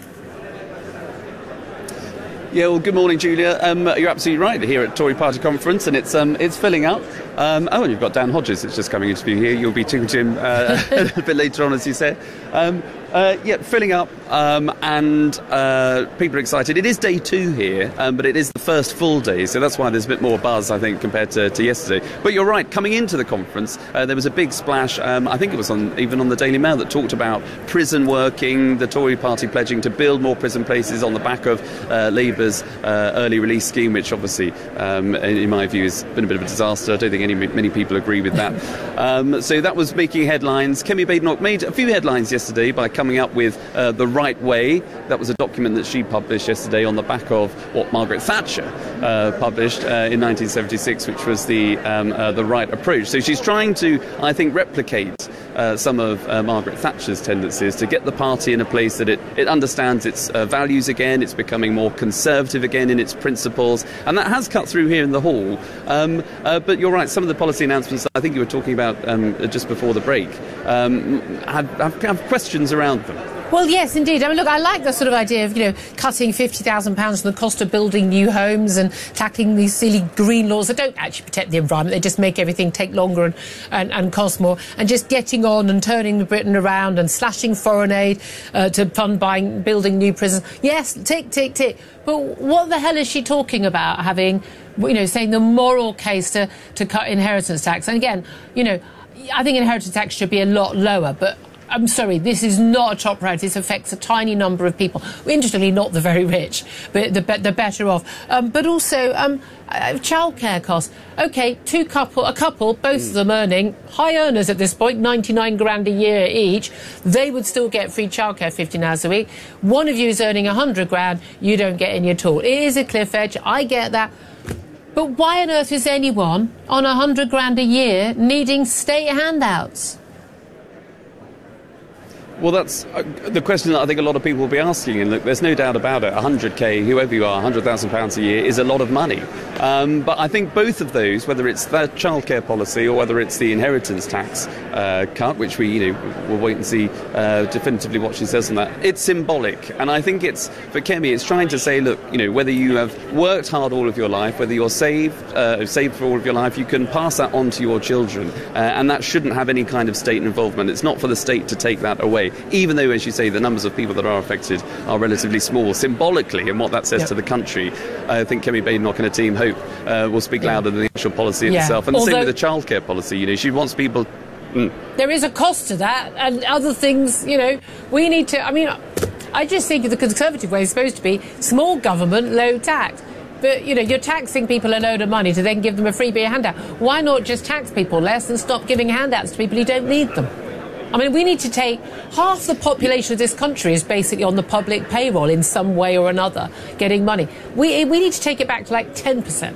Speaker 21: Yeah, well, good morning, Julia. Um, you're absolutely right here at Tory Party conference, and it's um, it's filling up. Um, oh, and you've got Dan Hodges that's just coming into view here. You'll be talking to him uh, a bit later on, as you said. Um, uh, yeah, filling up, um, and uh, people are excited. It is day two here, um, but it is the first full day, so that's why there's a bit more buzz, I think, compared to, to yesterday. But you're right, coming into the conference, uh, there was a big splash, um, I think it was on even on the Daily Mail, that talked about prison working, the Tory Party pledging to build more prison places on the back of uh, Labour's uh, early release scheme, which obviously, um, in my view, has been a bit of a disaster. I don't think any many people agree with that. Um, so that was making headlines. Kemi Badenoch made a few headlines yesterday by coming up with uh, The Right Way. That was a document that she published yesterday on the back of what Margaret Thatcher uh, published uh, in nineteen seventy-six, which was the um, uh, the right approach. So she's trying to, I think, replicate uh, some of uh, Margaret Thatcher's tendencies to get the party in a place that it, it understands its uh, values again. It's becoming more conservative again in its principles, and that has cut through here in the hall. Um, uh, but you're right, some of the policy announcements that I think you were talking about um, just before the break um, have, have, have questions around them.
Speaker 7: Well, yes, indeed. I mean, look, I like the sort of idea of, you know, cutting fifty thousand pounds from the cost of building new homes and tackling these silly green laws that don't actually protect the environment. They just make everything take longer and, and, and cost more. And just getting on and turning Britain around and slashing foreign aid uh, to fund buying, building new prisons. Yes, tick, tick, tick. But what the hell is she talking about, having, you know, saying the moral case to, to cut inheritance tax? And again, you know, I think inheritance tax should be a lot lower, but I'm sorry, this is not a top priority. This affects a tiny number of people. Interestingly, not the very rich, but the, the better off. Um, but also, um, uh, childcare costs. OK, two couple, a couple, both mm. of them earning, high earners at this point, ninety-nine grand a year each, they would still get free childcare fifteen hours a week. One of you is earning one hundred grand, you don't get any at all. It is a cliff edge, I get that. But why on earth is anyone on one hundred grand a year needing state handouts?
Speaker 21: Well, that's uh, the question that I think a lot of people will be asking. And look, there's no doubt about it. one hundred K, whoever you are, one hundred thousand pounds a year is a lot of money. Um, but I think both of those, whether it's the childcare policy or whether it's the inheritance tax uh, cut, which we, you know, we'll wait and see uh, definitively what she says on that, it's symbolic. And I think it's, for Kemi, it's trying to say, look, you know, whether you have worked hard all of your life, whether you're saved, uh, saved for all of your life, you can pass that on to your children. Uh, and that shouldn't have any kind of state involvement. It's not for the state to take that away, even though, as you say, the numbers of people that are affected are relatively small. Symbolically, and what that says yep. to the country, I think Kemi Badenoch and her team hope uh, will speak louder yeah. than the actual policy yeah. itself. And Although, the same with the childcare policy. You know, she wants people. Mm.
Speaker 7: There is a cost to that, and other things. You know, we need to. I mean, I just think the Conservative way is supposed to be small government, low tax. But, you know, you're taxing people a load of money to then give them a freebie handout. Why not just tax people less and stop giving handouts to people who don't need them? I mean, we need to take half the population of this country is basically on the public payroll in some way or another, getting money. We we need to take it back to like ten percent.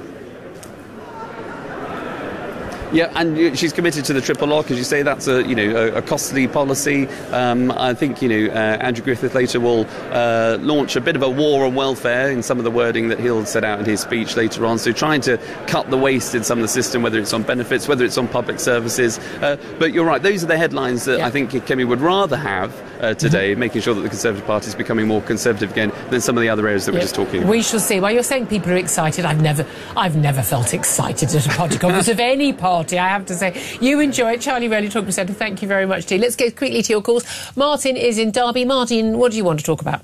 Speaker 21: Yeah, and she's committed to the triple lock, as you say. That's a you know a, a costly policy. Um, I think you know uh, Andrew Griffith later will uh, launch a bit of a war on welfare in some of the wording that he'll set out in his speech later on. So trying to cut the waste in some of the system, whether it's on benefits, whether it's on public services. Uh, but you're right; those are the headlines that yeah. I think Kemi would rather have uh, today, mm-hmm. making sure that the Conservative Party is becoming more conservative again than some of the other areas that yeah. we're just talking about.
Speaker 7: We shall see. Well, you're saying people are excited. I've never, I've never felt excited at a party conference of any party. I have to say, you enjoy it. Charlie Rowley, Talking Centre, thank you very much, Dee. Let's go quickly to your calls. Martin is in Derby. Martin, what do you want to talk about?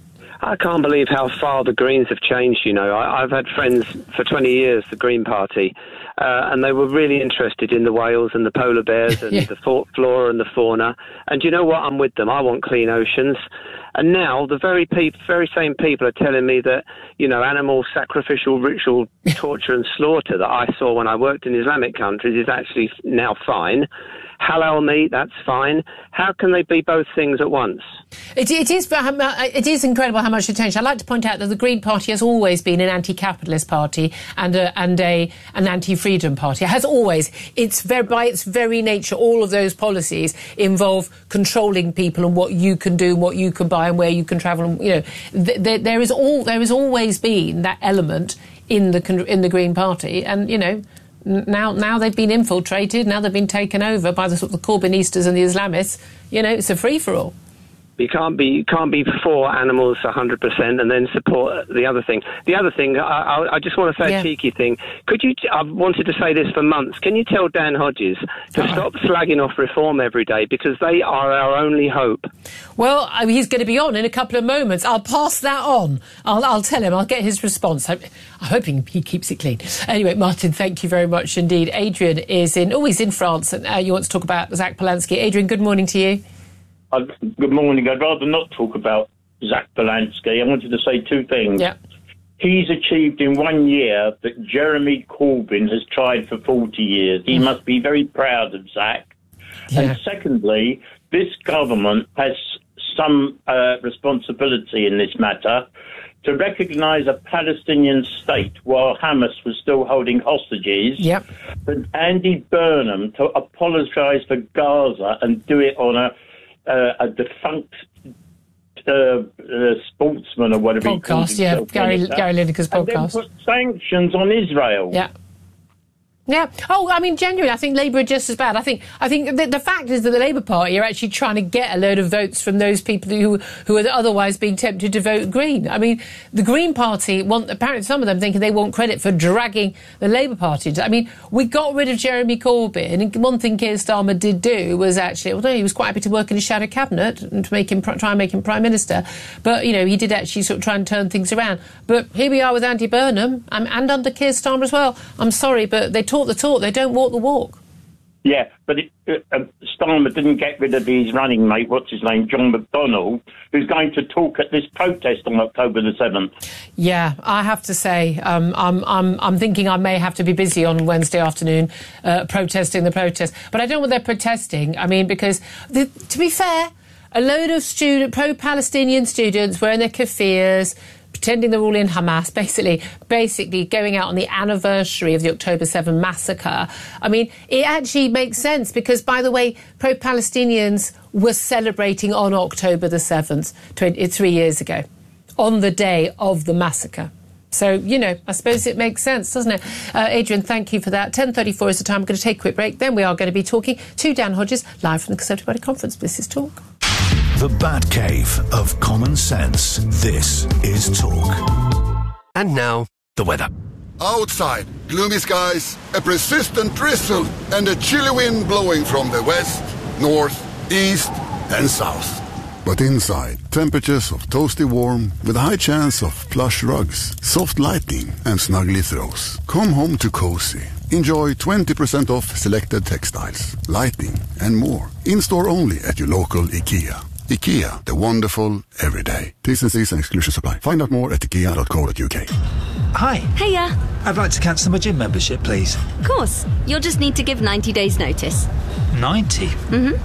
Speaker 1: I can't believe how far the Greens have changed, you know. I, I've had friends for twenty years, the Green Party, uh, and they were really interested in the whales and the polar bears and yeah. the fa- flora and the fauna. And you know what? I'm with them. I want clean oceans. And now the very pe- very same people are telling me that, you know, animal sacrificial ritual torture and slaughter that I saw when I worked in Islamic countries is actually now fine. Halal meat, that's fine. How can they be both things at once?
Speaker 7: It, it is it is incredible how much it's changed. I'd like to point out that the Green Party has always been an anti-capitalist party and a, and a an anti-freedom party. It has always. It's very, by its very nature, all of those policies involve controlling people and what you can do, what you can buy, and where you can travel. And, you know, th- th- there is all there has always been that element in the in the Green Party, and you know. Now, now they've been infiltrated. Now they've been taken over by the sort of the Corbynistas and the Islamists. You know, it's a free for all.
Speaker 1: You can't be you can't be for animals one hundred percent and then support the other thing. The other thing, I, I, I just want to say yeah. a cheeky thing. Could you? T- I've wanted to say this for months. Can you tell Dan Hodges to oh. stop slagging off Reform every day, because they are our only hope?
Speaker 7: Well, I mean, he's going to be on in a couple of moments. I'll pass that on. I'll, I'll tell him. I'll get his response. I'm, I'm hoping he keeps it clean. Anyway, Martin, thank you very much indeed. Adrian is in. Oh, he's in France, and uh, you want to talk about Zach Polanski. Adrian, good morning to you.
Speaker 22: Uh, good morning. I'd rather not talk about Zach Polanski. I wanted to say two things.
Speaker 7: Yeah.
Speaker 22: He's achieved in one year that Jeremy Corbyn has tried for forty years. He mm. must be very proud of Zach. Yeah. And secondly, this government has some uh, responsibility in this matter to recognise a Palestinian state while Hamas was still holding hostages.
Speaker 7: Yep.
Speaker 22: But Andy Burnham to apologise for Gaza and do it on a Uh, a defunct uh, uh, sportsman or whatever
Speaker 7: podcast,
Speaker 22: he calls
Speaker 7: yeah, Gary, Gary Lineker's podcast.
Speaker 22: And then put sanctions on Israel.
Speaker 7: Yeah. Yeah. Oh, I mean, genuinely, I think Labour are just as bad. I think I think the, the fact is that the Labour Party are actually trying to get a load of votes from those people who who are otherwise being tempted to vote Green. I mean, the Green Party want, apparently some of them thinking they want credit for dragging the Labour Party. I mean, we got rid of Jeremy Corbyn, and one thing Keir Starmer did do was actually, although he was quite happy to work in his shadow cabinet and to make him try and make him Prime Minister, but, you know, he did actually sort of try and turn things around. But here we are with Andy Burnham um, and under Keir Starmer as well. I'm sorry, but they talk the talk, they don't walk the walk.
Speaker 22: Yeah, but it, uh, Starmer didn't get rid of his running mate, what's his name, John McDonnell, who's going to talk at this protest on October the seventh.
Speaker 7: Yeah, I have to say, um, I'm, I'm, I'm thinking I may have to be busy on Wednesday afternoon uh, protesting the protest. But I don't know what they're protesting. I mean, because, the, to be fair, a load of student, pro-Palestinian students wearing their keffiyehs, pretending they're all in Hamas, basically basically going out on the anniversary of the October seventh massacre. I mean, it actually makes sense because, by the way, pro-Palestinians were celebrating on October the seventh, three years ago, on the day of the massacre. So, you know, I suppose it makes sense, doesn't it? Uh, Adrian, thank you for that. ten thirty-four is the time. We're going to take a quick break. Then we are going to be talking to Dan Hodges, live from the Conservative Party conference. This is Talk.
Speaker 3: The Batcave of Common Sense. This is Talk.
Speaker 23: And now, the weather.
Speaker 24: Outside, gloomy skies, a persistent drizzle, and a chilly wind blowing from the west, north, east, and south. But inside, temperatures of toasty warm with a high chance of plush rugs, soft lighting, and snuggly throws. Come home to cozy. Enjoy twenty percent off selected textiles, lighting, and more. In-store only at your local IKEA. IKEA, the wonderful everyday. T's and C's and exclusions apply. Find out more at ikea dot co dot uk.
Speaker 25: Hi.
Speaker 26: Hiya.
Speaker 25: I'd like to cancel my gym membership, please.
Speaker 26: Of course. You'll just need to give ninety days notice.
Speaker 25: ninety?
Speaker 26: Mm-hmm.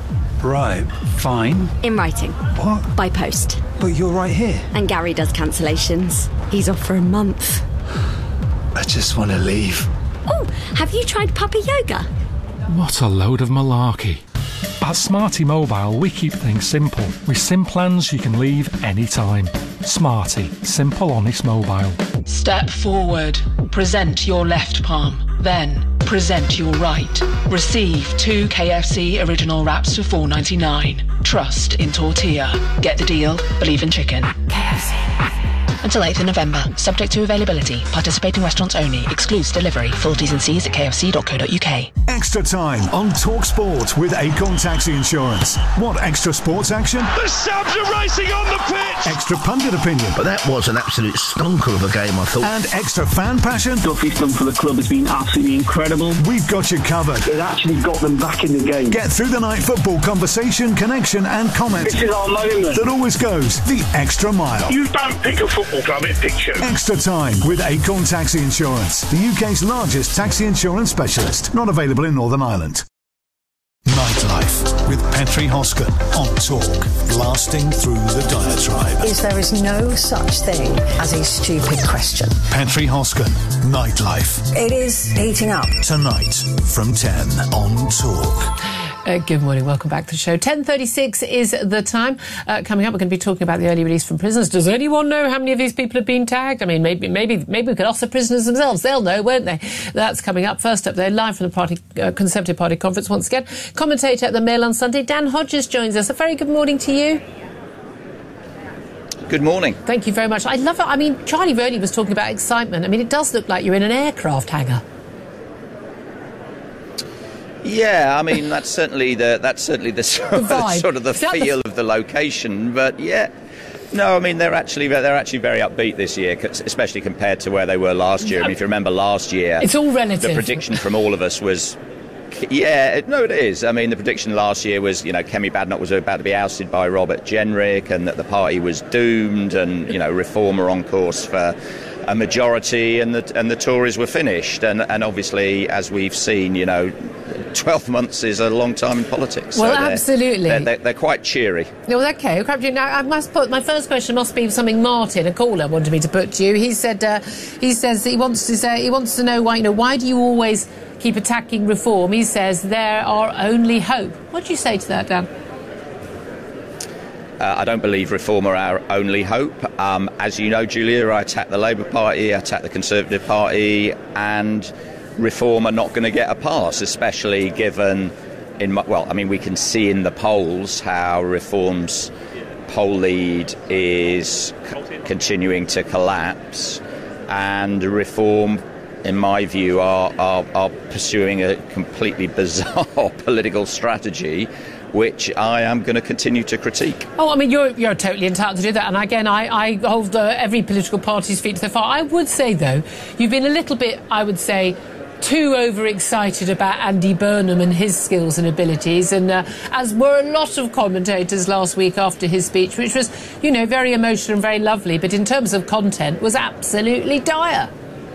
Speaker 25: Right, fine.
Speaker 2: In writing.
Speaker 25: What?
Speaker 2: By post.
Speaker 25: But you're right here.
Speaker 2: And Gary does cancellations. He's off for a month.
Speaker 25: I just want to leave.
Speaker 2: Oh, have you tried puppy yoga?
Speaker 5: What a load of malarkey. At Smarty Mobile, we keep things simple. With SIM plans you can leave anytime. Smarty. Simple, honest mobile.
Speaker 6: Step forward. Present your left palm. Then, present your right. Receive two K F C original wraps for four ninety-nine. Trust in tortilla. Get the deal. Believe in chicken. K F C. Until eighth of November. Subject to availability. Participating restaurants only. Excludes delivery. Full T's and C's at k f c dot co dot u k.
Speaker 3: Extra time on Talk Sport with Acorn Taxi Insurance. Want extra sports action?
Speaker 9: The Sabs are racing on the pitch!
Speaker 3: Extra pundit opinion.
Speaker 9: But that was an absolute stonker of a game, I thought.
Speaker 3: And extra fan passion.
Speaker 23: Stuff he's done for the club has been absolutely incredible.
Speaker 3: We've got you covered.
Speaker 23: It actually got them back in the game.
Speaker 3: Get through the night football conversation, connection and comment.
Speaker 23: This is our moment.
Speaker 3: That always goes the extra mile.
Speaker 23: You don't pick a football club, it picks you.
Speaker 3: Extra time with Acorn Taxi Insurance, the U K's largest taxi insurance specialist. Not available in Northern Ireland. Nightlife with Petri Hosken on Talk, blasting through the diatribe.
Speaker 26: Is there is no such thing as a stupid question.
Speaker 3: Petri Hosken, Nightlife.
Speaker 26: It is heating up.
Speaker 3: Tonight from ten on Talk.
Speaker 7: Uh, good morning, welcome back to the show. ten thirty-six is the time. Uh, coming up, we're going to be talking about the early release from prisoners. Does anyone know how many of these people have been tagged? I mean, maybe maybe, maybe we could ask the prisoners themselves. They'll know, won't they? That's coming up. First up, they're live from the party, uh, Conservative Party conference once again. Commentator at the Mail on Sunday, Dan Hodges, joins us. A very good morning to you.
Speaker 27: Good morning.
Speaker 7: Thank you very much. I love it. I mean, Charlie Roney was talking about excitement. I mean, it does look like you're in an aircraft hangar.
Speaker 27: Yeah, I mean that's certainly the that's certainly the sort,
Speaker 7: the
Speaker 27: of, the, sort of the feel
Speaker 7: the...
Speaker 27: of the location. But yeah, no, I mean they're actually they're actually very upbeat this year, especially compared to where they were last year. I mean, if you remember last year,
Speaker 7: it's all relative.
Speaker 27: The prediction from all of us was, yeah, no, it is. I mean, the prediction last year was, you know, Kemi Badenoch was about to be ousted by Robert Jenrick, and that the party was doomed, and you know, Reform are on course for a majority, and the and the Tories were finished. And and obviously, as we've seen, you know, twelve months is a long time in politics.
Speaker 7: Well,
Speaker 27: so they're,
Speaker 7: absolutely.
Speaker 27: They're, they're, they're quite cheery.
Speaker 7: Well, okay. Now, I must put my first question must be something Martin, a caller, wanted me to put to you. He said uh, he says he wants to say he wants to know why you know why do you always keep attacking Reform? He says they're our only hope. What do you say to that, Dan?
Speaker 27: Uh, I don't believe Reform are our only hope. Um, as you know, Julia, I attack the Labour Party, I attack the Conservative Party, and Reform are not going to get a pass, especially given, in well, I mean, we can see in the polls how Reform's poll lead is c- continuing to collapse, and Reform, in my view, are, are, are pursuing a completely bizarre political strategy, which I am going to continue to critique.
Speaker 7: Oh, I mean, you're you're totally entitled to do that. And again, I, I hold uh, every political party's feet to the fire. I would say, though, you've been a little bit, I would say, too overexcited about Andy Burnham and his skills and abilities, and uh, as were a lot of commentators last week after his speech, which was, you know, very emotional and very lovely, but in terms of content was absolutely dire.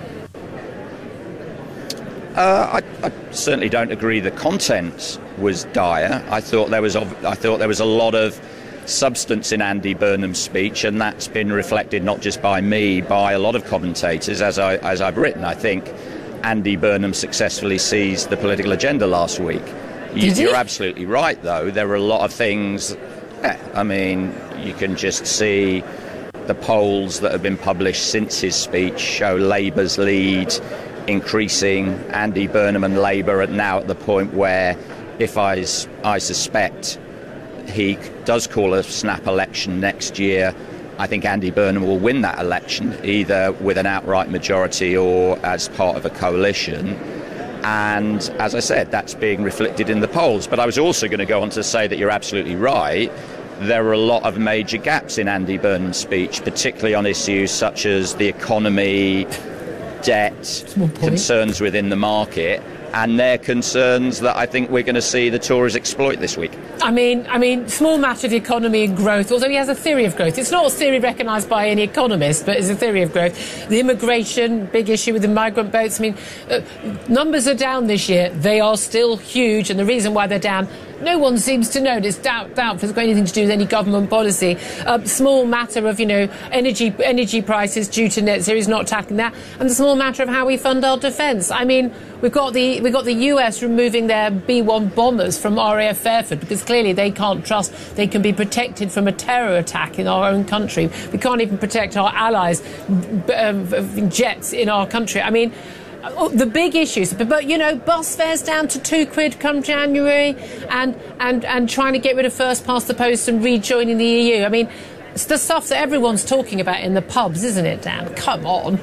Speaker 27: Uh, I, I certainly don't agree the content was dire. I thought there was I thought there was a lot of substance in Andy Burnham's speech, and that's been reflected not just by me, by a lot of commentators, as I as I've written. I think Andy Burnham successfully seized the political agenda last week. You, you're absolutely right, though. There are a lot of things. Yeah, I mean, you can just see the polls that have been published since his speech show Labour's lead increasing. Andy Burnham and Labour are now at the point where, if I, I suspect he does call a snap election next year, I think Andy Burnham will win that election, either with an outright majority or as part of a coalition. And as I said, that's being reflected in the polls. But I was also going to go on to say that you're absolutely right. There are a lot of major gaps in Andy Burnham's speech, particularly on issues such as the economy, debt, concerns within the market, and they're concerns that I think we're going to see the Tories exploit this week.
Speaker 7: I mean, I mean, small matter, the economy and growth, although he has a theory of growth. It's not a theory recognised by any economist, but it's a theory of growth. The immigration, big issue with the migrant boats. I mean, uh, numbers are down this year. They are still huge, and the reason why they're down, no one seems to know. It's doubt, doubtful it's got anything to do with any government policy. A small matter of, you know, energy energy prices due to net zero is not tackling that, and the small matter of how we fund our defence. I mean, we've got the we've got the U S removing their B one bombers from R A F Fairford because clearly they can't trust they can be protected from a terror attack in our own country. We can't even protect our allies' um, jets in our country. I mean, the big issues, but, you know, bus fares down to two quid come January, and, and, and trying to get rid of first past the post and rejoining the E U. I mean, it's the stuff that everyone's talking about in the pubs, isn't it, Dan? Come on.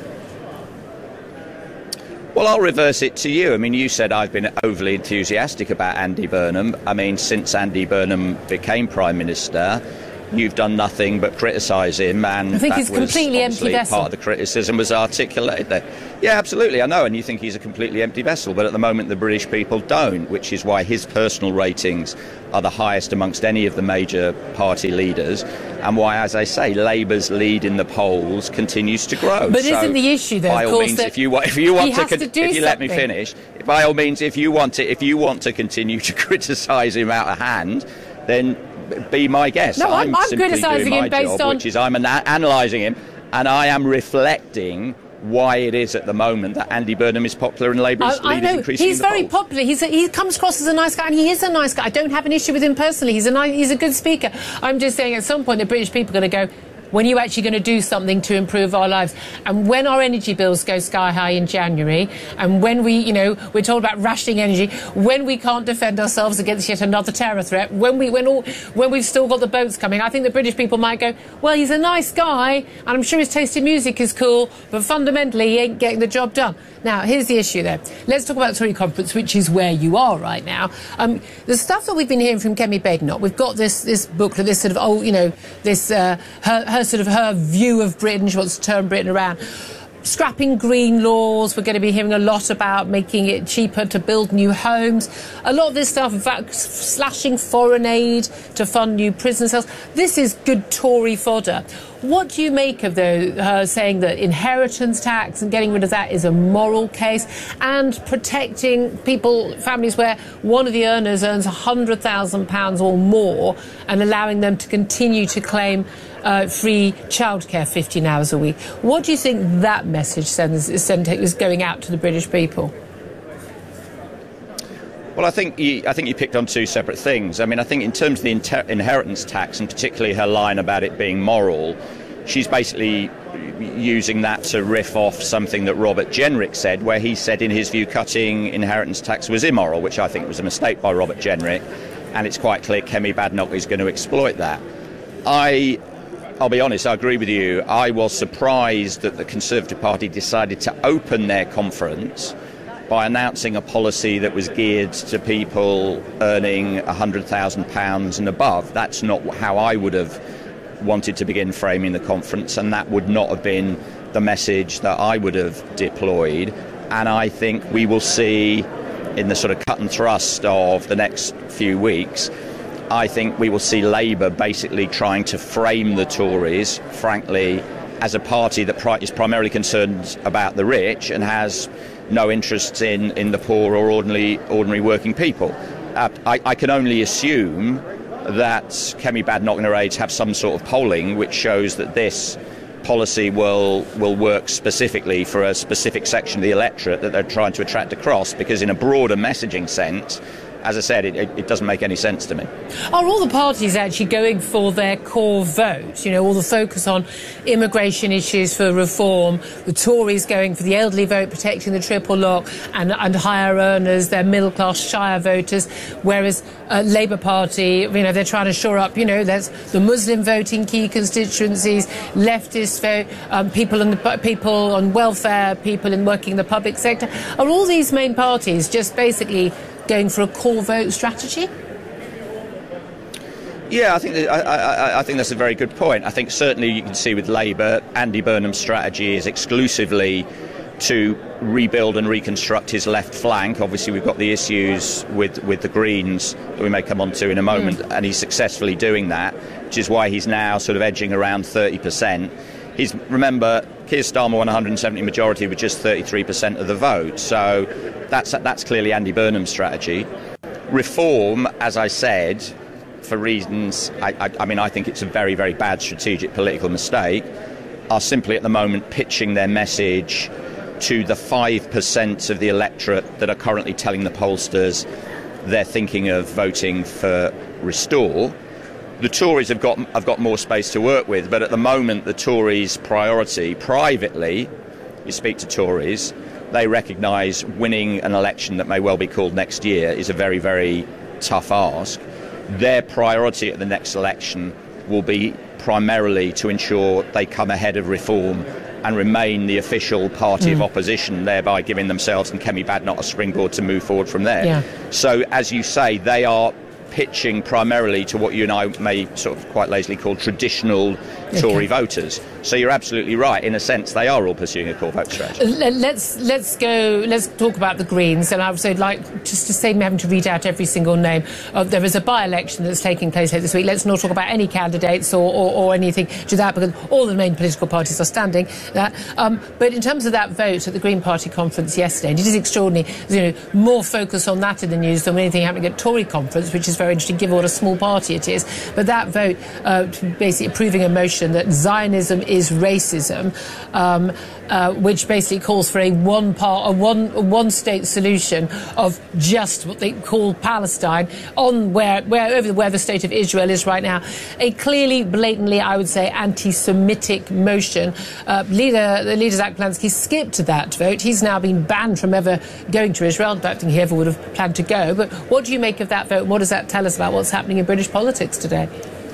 Speaker 27: Well, I'll reverse it to you. I mean, you said I've been overly enthusiastic about Andy Burnham. I mean, since Andy Burnham became Prime Minister, you've done nothing but criticise him, and
Speaker 7: I think
Speaker 27: that
Speaker 7: he's
Speaker 27: was
Speaker 7: completely empty vessel.
Speaker 27: Part of the criticism was articulated there. Yeah, absolutely, I know, and you think he's a completely empty vessel, but at the moment the British people don't, which is why his personal ratings are the highest amongst any of the major party leaders, and why, as I say, Labour's lead in the polls continues to grow.
Speaker 7: But
Speaker 27: so
Speaker 7: isn't the issue, though,
Speaker 27: by
Speaker 7: of
Speaker 27: all
Speaker 7: course,
Speaker 27: means,
Speaker 7: that
Speaker 27: if you want, if you want
Speaker 7: he has
Speaker 27: to,
Speaker 7: to do
Speaker 27: if you let me
Speaker 7: something.
Speaker 27: finish, by all means, if you want to, if you want to continue to criticise him out of hand, then be my guest.
Speaker 7: No, I'm,
Speaker 27: I'm,
Speaker 7: I'm
Speaker 27: simply
Speaker 7: criticising
Speaker 27: doing my
Speaker 7: him based
Speaker 27: job,
Speaker 7: on...
Speaker 27: which is I'm ana- analysing him, and I am reflecting why it is at the moment that Andy Burnham is popular and Labour's
Speaker 7: I, I
Speaker 27: lead is
Speaker 7: know,
Speaker 27: increasing
Speaker 7: he's
Speaker 27: in the
Speaker 7: very
Speaker 27: polls.
Speaker 7: popular. He's a, he comes across as a nice guy, and he is a nice guy. I don't have an issue with him personally. He's a, nice, he's a good speaker. I'm just saying at some point the British people are going to go, when are you actually going to do something to improve our lives? And when our energy bills go sky high in January, and when we, you know, we're told about rationing energy, when we can't defend ourselves against yet another terror threat, when we, when all, when we've still got the boats coming, I think the British people might go, well, he's a nice guy, and I'm sure his taste in music is cool, but fundamentally he ain't getting the job done. Now, here's the issue there. Let's talk about the Tory conference, which is where you are right now. Um, the stuff that we've been hearing from Kemi Badenoch, we've got this this booklet, this sort of, oh, you know, this, uh, her, her sort of, her view of Britain, she wants to turn Britain around. Scrapping green laws, we're going to be hearing a lot about making it cheaper to build new homes. A lot of this stuff, in fact, slashing foreign aid to fund new prison cells. This is good Tory fodder. What do you make of the, her saying that inheritance tax and getting rid of that is a moral case, and protecting people, families where one of the earners earns one hundred thousand pounds or more, and allowing them to continue to claim uh, free childcare fifteen hours a week? What do you think that message sends, is, send, is going out to the British people?
Speaker 27: Well, I think you, I think you picked on two separate things. I mean, I think in terms of the inter- inheritance tax, and particularly her line about it being moral, she's basically using that to riff off something that Robert Jenrick said, where he said, in his view, cutting inheritance tax was immoral, which I think was a mistake by Robert Jenrick, and it's quite clear Kemi Badenoch is going to exploit that. I... I'll be honest, I agree with you. I was surprised that the Conservative Party decided to open their conference by announcing a policy that was geared to people earning one hundred thousand pounds and above. That's not how I would have wanted to begin framing the conference, and that would not have been the message that I would have deployed. And I think we will see, in the sort of cut and thrust of the next few weeks, I think we will see Labour basically trying to frame the Tories, frankly, as a party that pri- is primarily concerned about the rich and has no interests in, in the poor or ordinary ordinary working people. Uh, I, I can only assume that Kemi Badenoch and her aides have some sort of polling which shows that this policy will will work specifically for a specific section of the electorate that they're trying to attract across, because in a broader messaging sense, as I said, it, it, it doesn't make any sense to me.
Speaker 7: Are all the parties actually going for their core vote? You know, all the focus on immigration issues for reform, the Tories going for the elderly vote, protecting the triple lock, and, and higher earners, their middle-class Shire voters, whereas uh, Labour Party, you know, they're trying to shore up, you know, there's the Muslim vote in key constituencies, leftist vote, um, people, in the, people on welfare, people in working in the public sector. Are all these main parties just basically going for a core vote strategy?
Speaker 27: Yeah, I think that, I, I, I think that's a very good point. I think certainly you can see with Labour, Andy Burnham's strategy is exclusively to rebuild and reconstruct his left flank. Obviously, we've got the issues with, with the Greens that we may come on to in a moment, mm. and he's successfully doing that, which is why he's now sort of edging around thirty percent. He's, remember, Keir Starmer won one hundred seventy majority with just thirty-three percent of the vote, so that's that's clearly Andy Burnham's strategy. Reform, as I said, for reasons, I, I, I mean, I think it's a very, very bad strategic political mistake, are simply at the moment pitching their message to the five percent of the electorate that are currently telling the pollsters they're thinking of voting for Restore. The Tories have got have got more space to work with, but at the moment the Tories' priority, privately, you speak to Tories, they recognise winning an election that may well be called next year is a very, very tough ask. Their priority at the next election will be primarily to ensure they come ahead of Reform and remain the official party mm. of opposition, thereby giving themselves and Kemi Badenoch a springboard to move forward from there.
Speaker 7: Yeah.
Speaker 27: So, as you say, they are pitching primarily to what you and I may sort of quite lazily call traditional Tory okay. voters. So you're absolutely right. In a sense, they are all pursuing a core vote strategy.
Speaker 7: Let's let's go. Let's talk about the Greens. And I would say, like, just to save me having to read out every single name. Uh, there is a by-election that's taking place here this week. Let's not talk about any candidates or, or, or anything to that, because all the main political parties are standing that. Um, but in terms of that vote at the Green Party conference yesterday, and it is extraordinary. You know, more focus on that in the news than anything happening at Tory conference, which is very interesting, given what a small party it is. But that vote, uh, basically approving a motion that Zionism is racism, um, uh, which basically calls for a one part, a one a one state solution of just what they call Palestine on where where over where the state of Israel is right now. A clearly, blatantly, I would say, anti-Semitic motion. Uh, leader the leader Zach Polanski skipped that vote. He's now been banned from ever going to Israel. I don't think he ever would have planned to go. But what do you make of that vote? What does that tell us about what's happening in British politics today?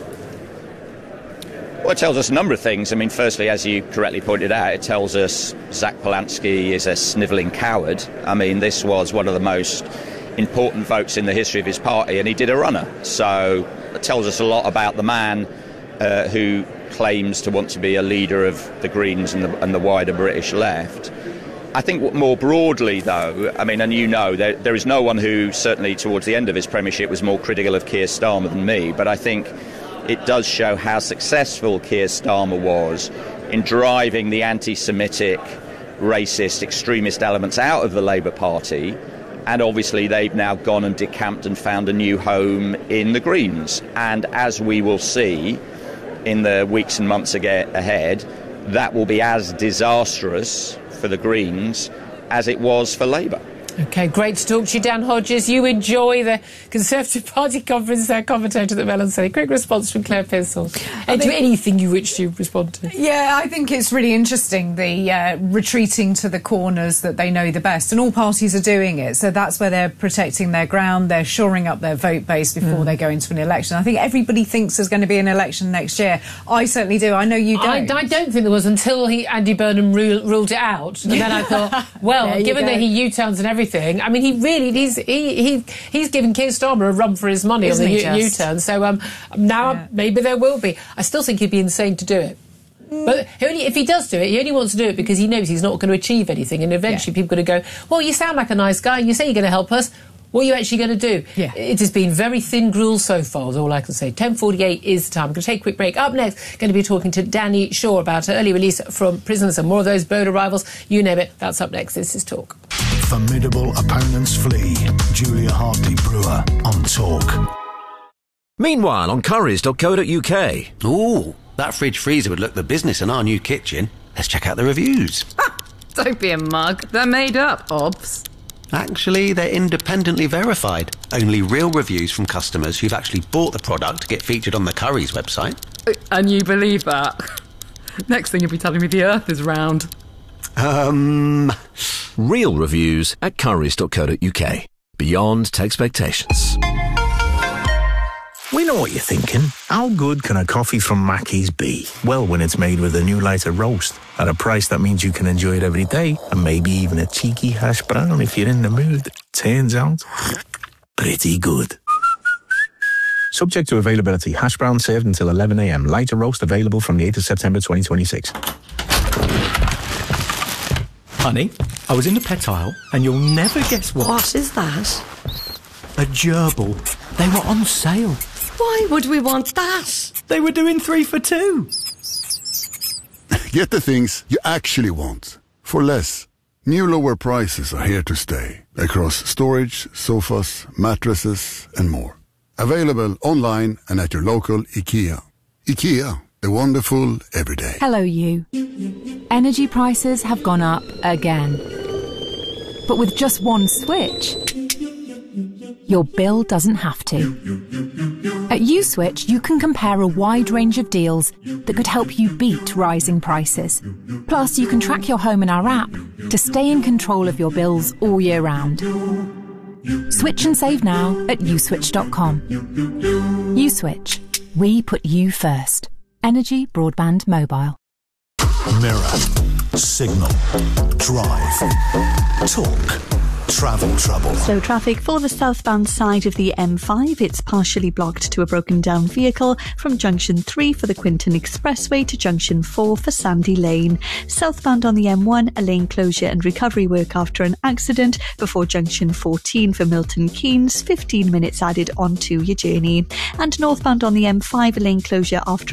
Speaker 27: Well, it tells us a number of things. I mean, firstly, as you correctly pointed out, it tells us Zach Polanski is a snivelling coward. I mean, this was one of the most important votes in the history of his party, and he did a runner. So it tells us a lot about the man uh, who claims to want to be a leader of the Greens and the, and the wider British left. I think more broadly, though, I mean, and you know, there, there is no one who, certainly towards the end of his premiership, was more critical of Keir Starmer than me, but I think it does show how successful Keir Starmer was in driving the anti-Semitic, racist, extremist elements out of the Labour Party. And obviously they've now gone and decamped and found a new home in the Greens. And as we will see in the weeks and months ahead, that will be as disastrous for the Greens as it was for Labour.
Speaker 7: OK, great to talk to you, Dan Hodges. You enjoy the Conservative Party conference, our commentator at Melon City. Quick response from Claire Pearsall. And to anything you wish to respond to.
Speaker 8: Yeah, I think it's really interesting, the uh, retreating to the corners that they know the best. And all parties are doing it. So that's where they're protecting their ground. They're shoring up their vote base before mm. they go into an election. I think everybody thinks there's going to be an election next year. I certainly do. I know you don't.
Speaker 7: I, I don't think there was until he, Andy Burnham rule, ruled it out. And then I thought, well, given that he U-turns and everything, I mean, he really he's he, he he's giving Keir Starmer a run for his money Isn't on the U- U-turn. So um, now yeah. maybe there will be. I still think he'd be insane to do it. Mm. But he only, if he does do it, he only wants to do it because he knows he's not going to achieve anything. And eventually yeah. people are going to go, well, you sound like a nice guy. You say you're going to help us. What are you actually going to do?
Speaker 8: Yeah.
Speaker 7: It has been very thin gruel so far, is all I can say. ten forty-eight is the time. I'm going to take a quick break. Up next, going to be talking to Danny Shaw about her early release from prisons and more of those boat arrivals. You name it. That's up next. This is Talk.
Speaker 3: Formidable opponents flee. Julia Hartley-Brewer on Talk.
Speaker 10: Meanwhile, on currys dot co dot uk.
Speaker 11: Ooh, that fridge freezer would look the business in our new kitchen. Let's check out the reviews.
Speaker 12: Don't be a mug. They're made up, Obs.
Speaker 11: Actually, they're independently verified. Only real reviews from customers who've actually bought the product get featured on the Currys website.
Speaker 12: And you believe that? Next thing you'll be telling me the Earth is round.
Speaker 11: Um...
Speaker 10: Real reviews at currys dot co dot uk. Beyond expectations.
Speaker 13: We know what you're thinking. How good can a coffee from Mackey's be? Well, when it's made with a new lighter roast at a price that means you can enjoy it every day, and maybe even a cheeky hash brown if you're in the mood. Turns out, pretty good. Subject to availability. Hash brown served until eleven a.m. Lighter roast available from the eighth of September twenty twenty-six.
Speaker 14: Honey, I was in the pet aisle, and you'll never guess what.
Speaker 26: What is that?
Speaker 14: A gerbil. They were on sale.
Speaker 26: Why would we want that?
Speaker 14: They were doing three for two.
Speaker 24: Get the things you actually want for less. New lower prices are here to stay across storage, sofas, mattresses and more. Available online and at your local IKEA. IKEA, the wonderful everyday.
Speaker 4: Hello, you. Energy prices have gone up again. But with just one switch, your bill doesn't have to. At USwitch, you can compare a wide range of deals that could help you beat rising prices. Plus, you can track your home in our app to stay in control of your bills all year round. Switch and save now at uswitch dot com. USwitch. We put you first. Energy Broadband Mobile.
Speaker 3: Mirror, Signal, Drive, Talk, Travel Trouble.
Speaker 15: Slow traffic for the southbound side of the M five. It's partially blocked to a broken down vehicle from junction three for the Quinton Expressway to junction four for Sandy Lane. Southbound on the M one, a lane closure and recovery work after an accident before junction fourteen for Milton Keynes. fifteen minutes added onto your journey. And northbound on the M five, a lane closure after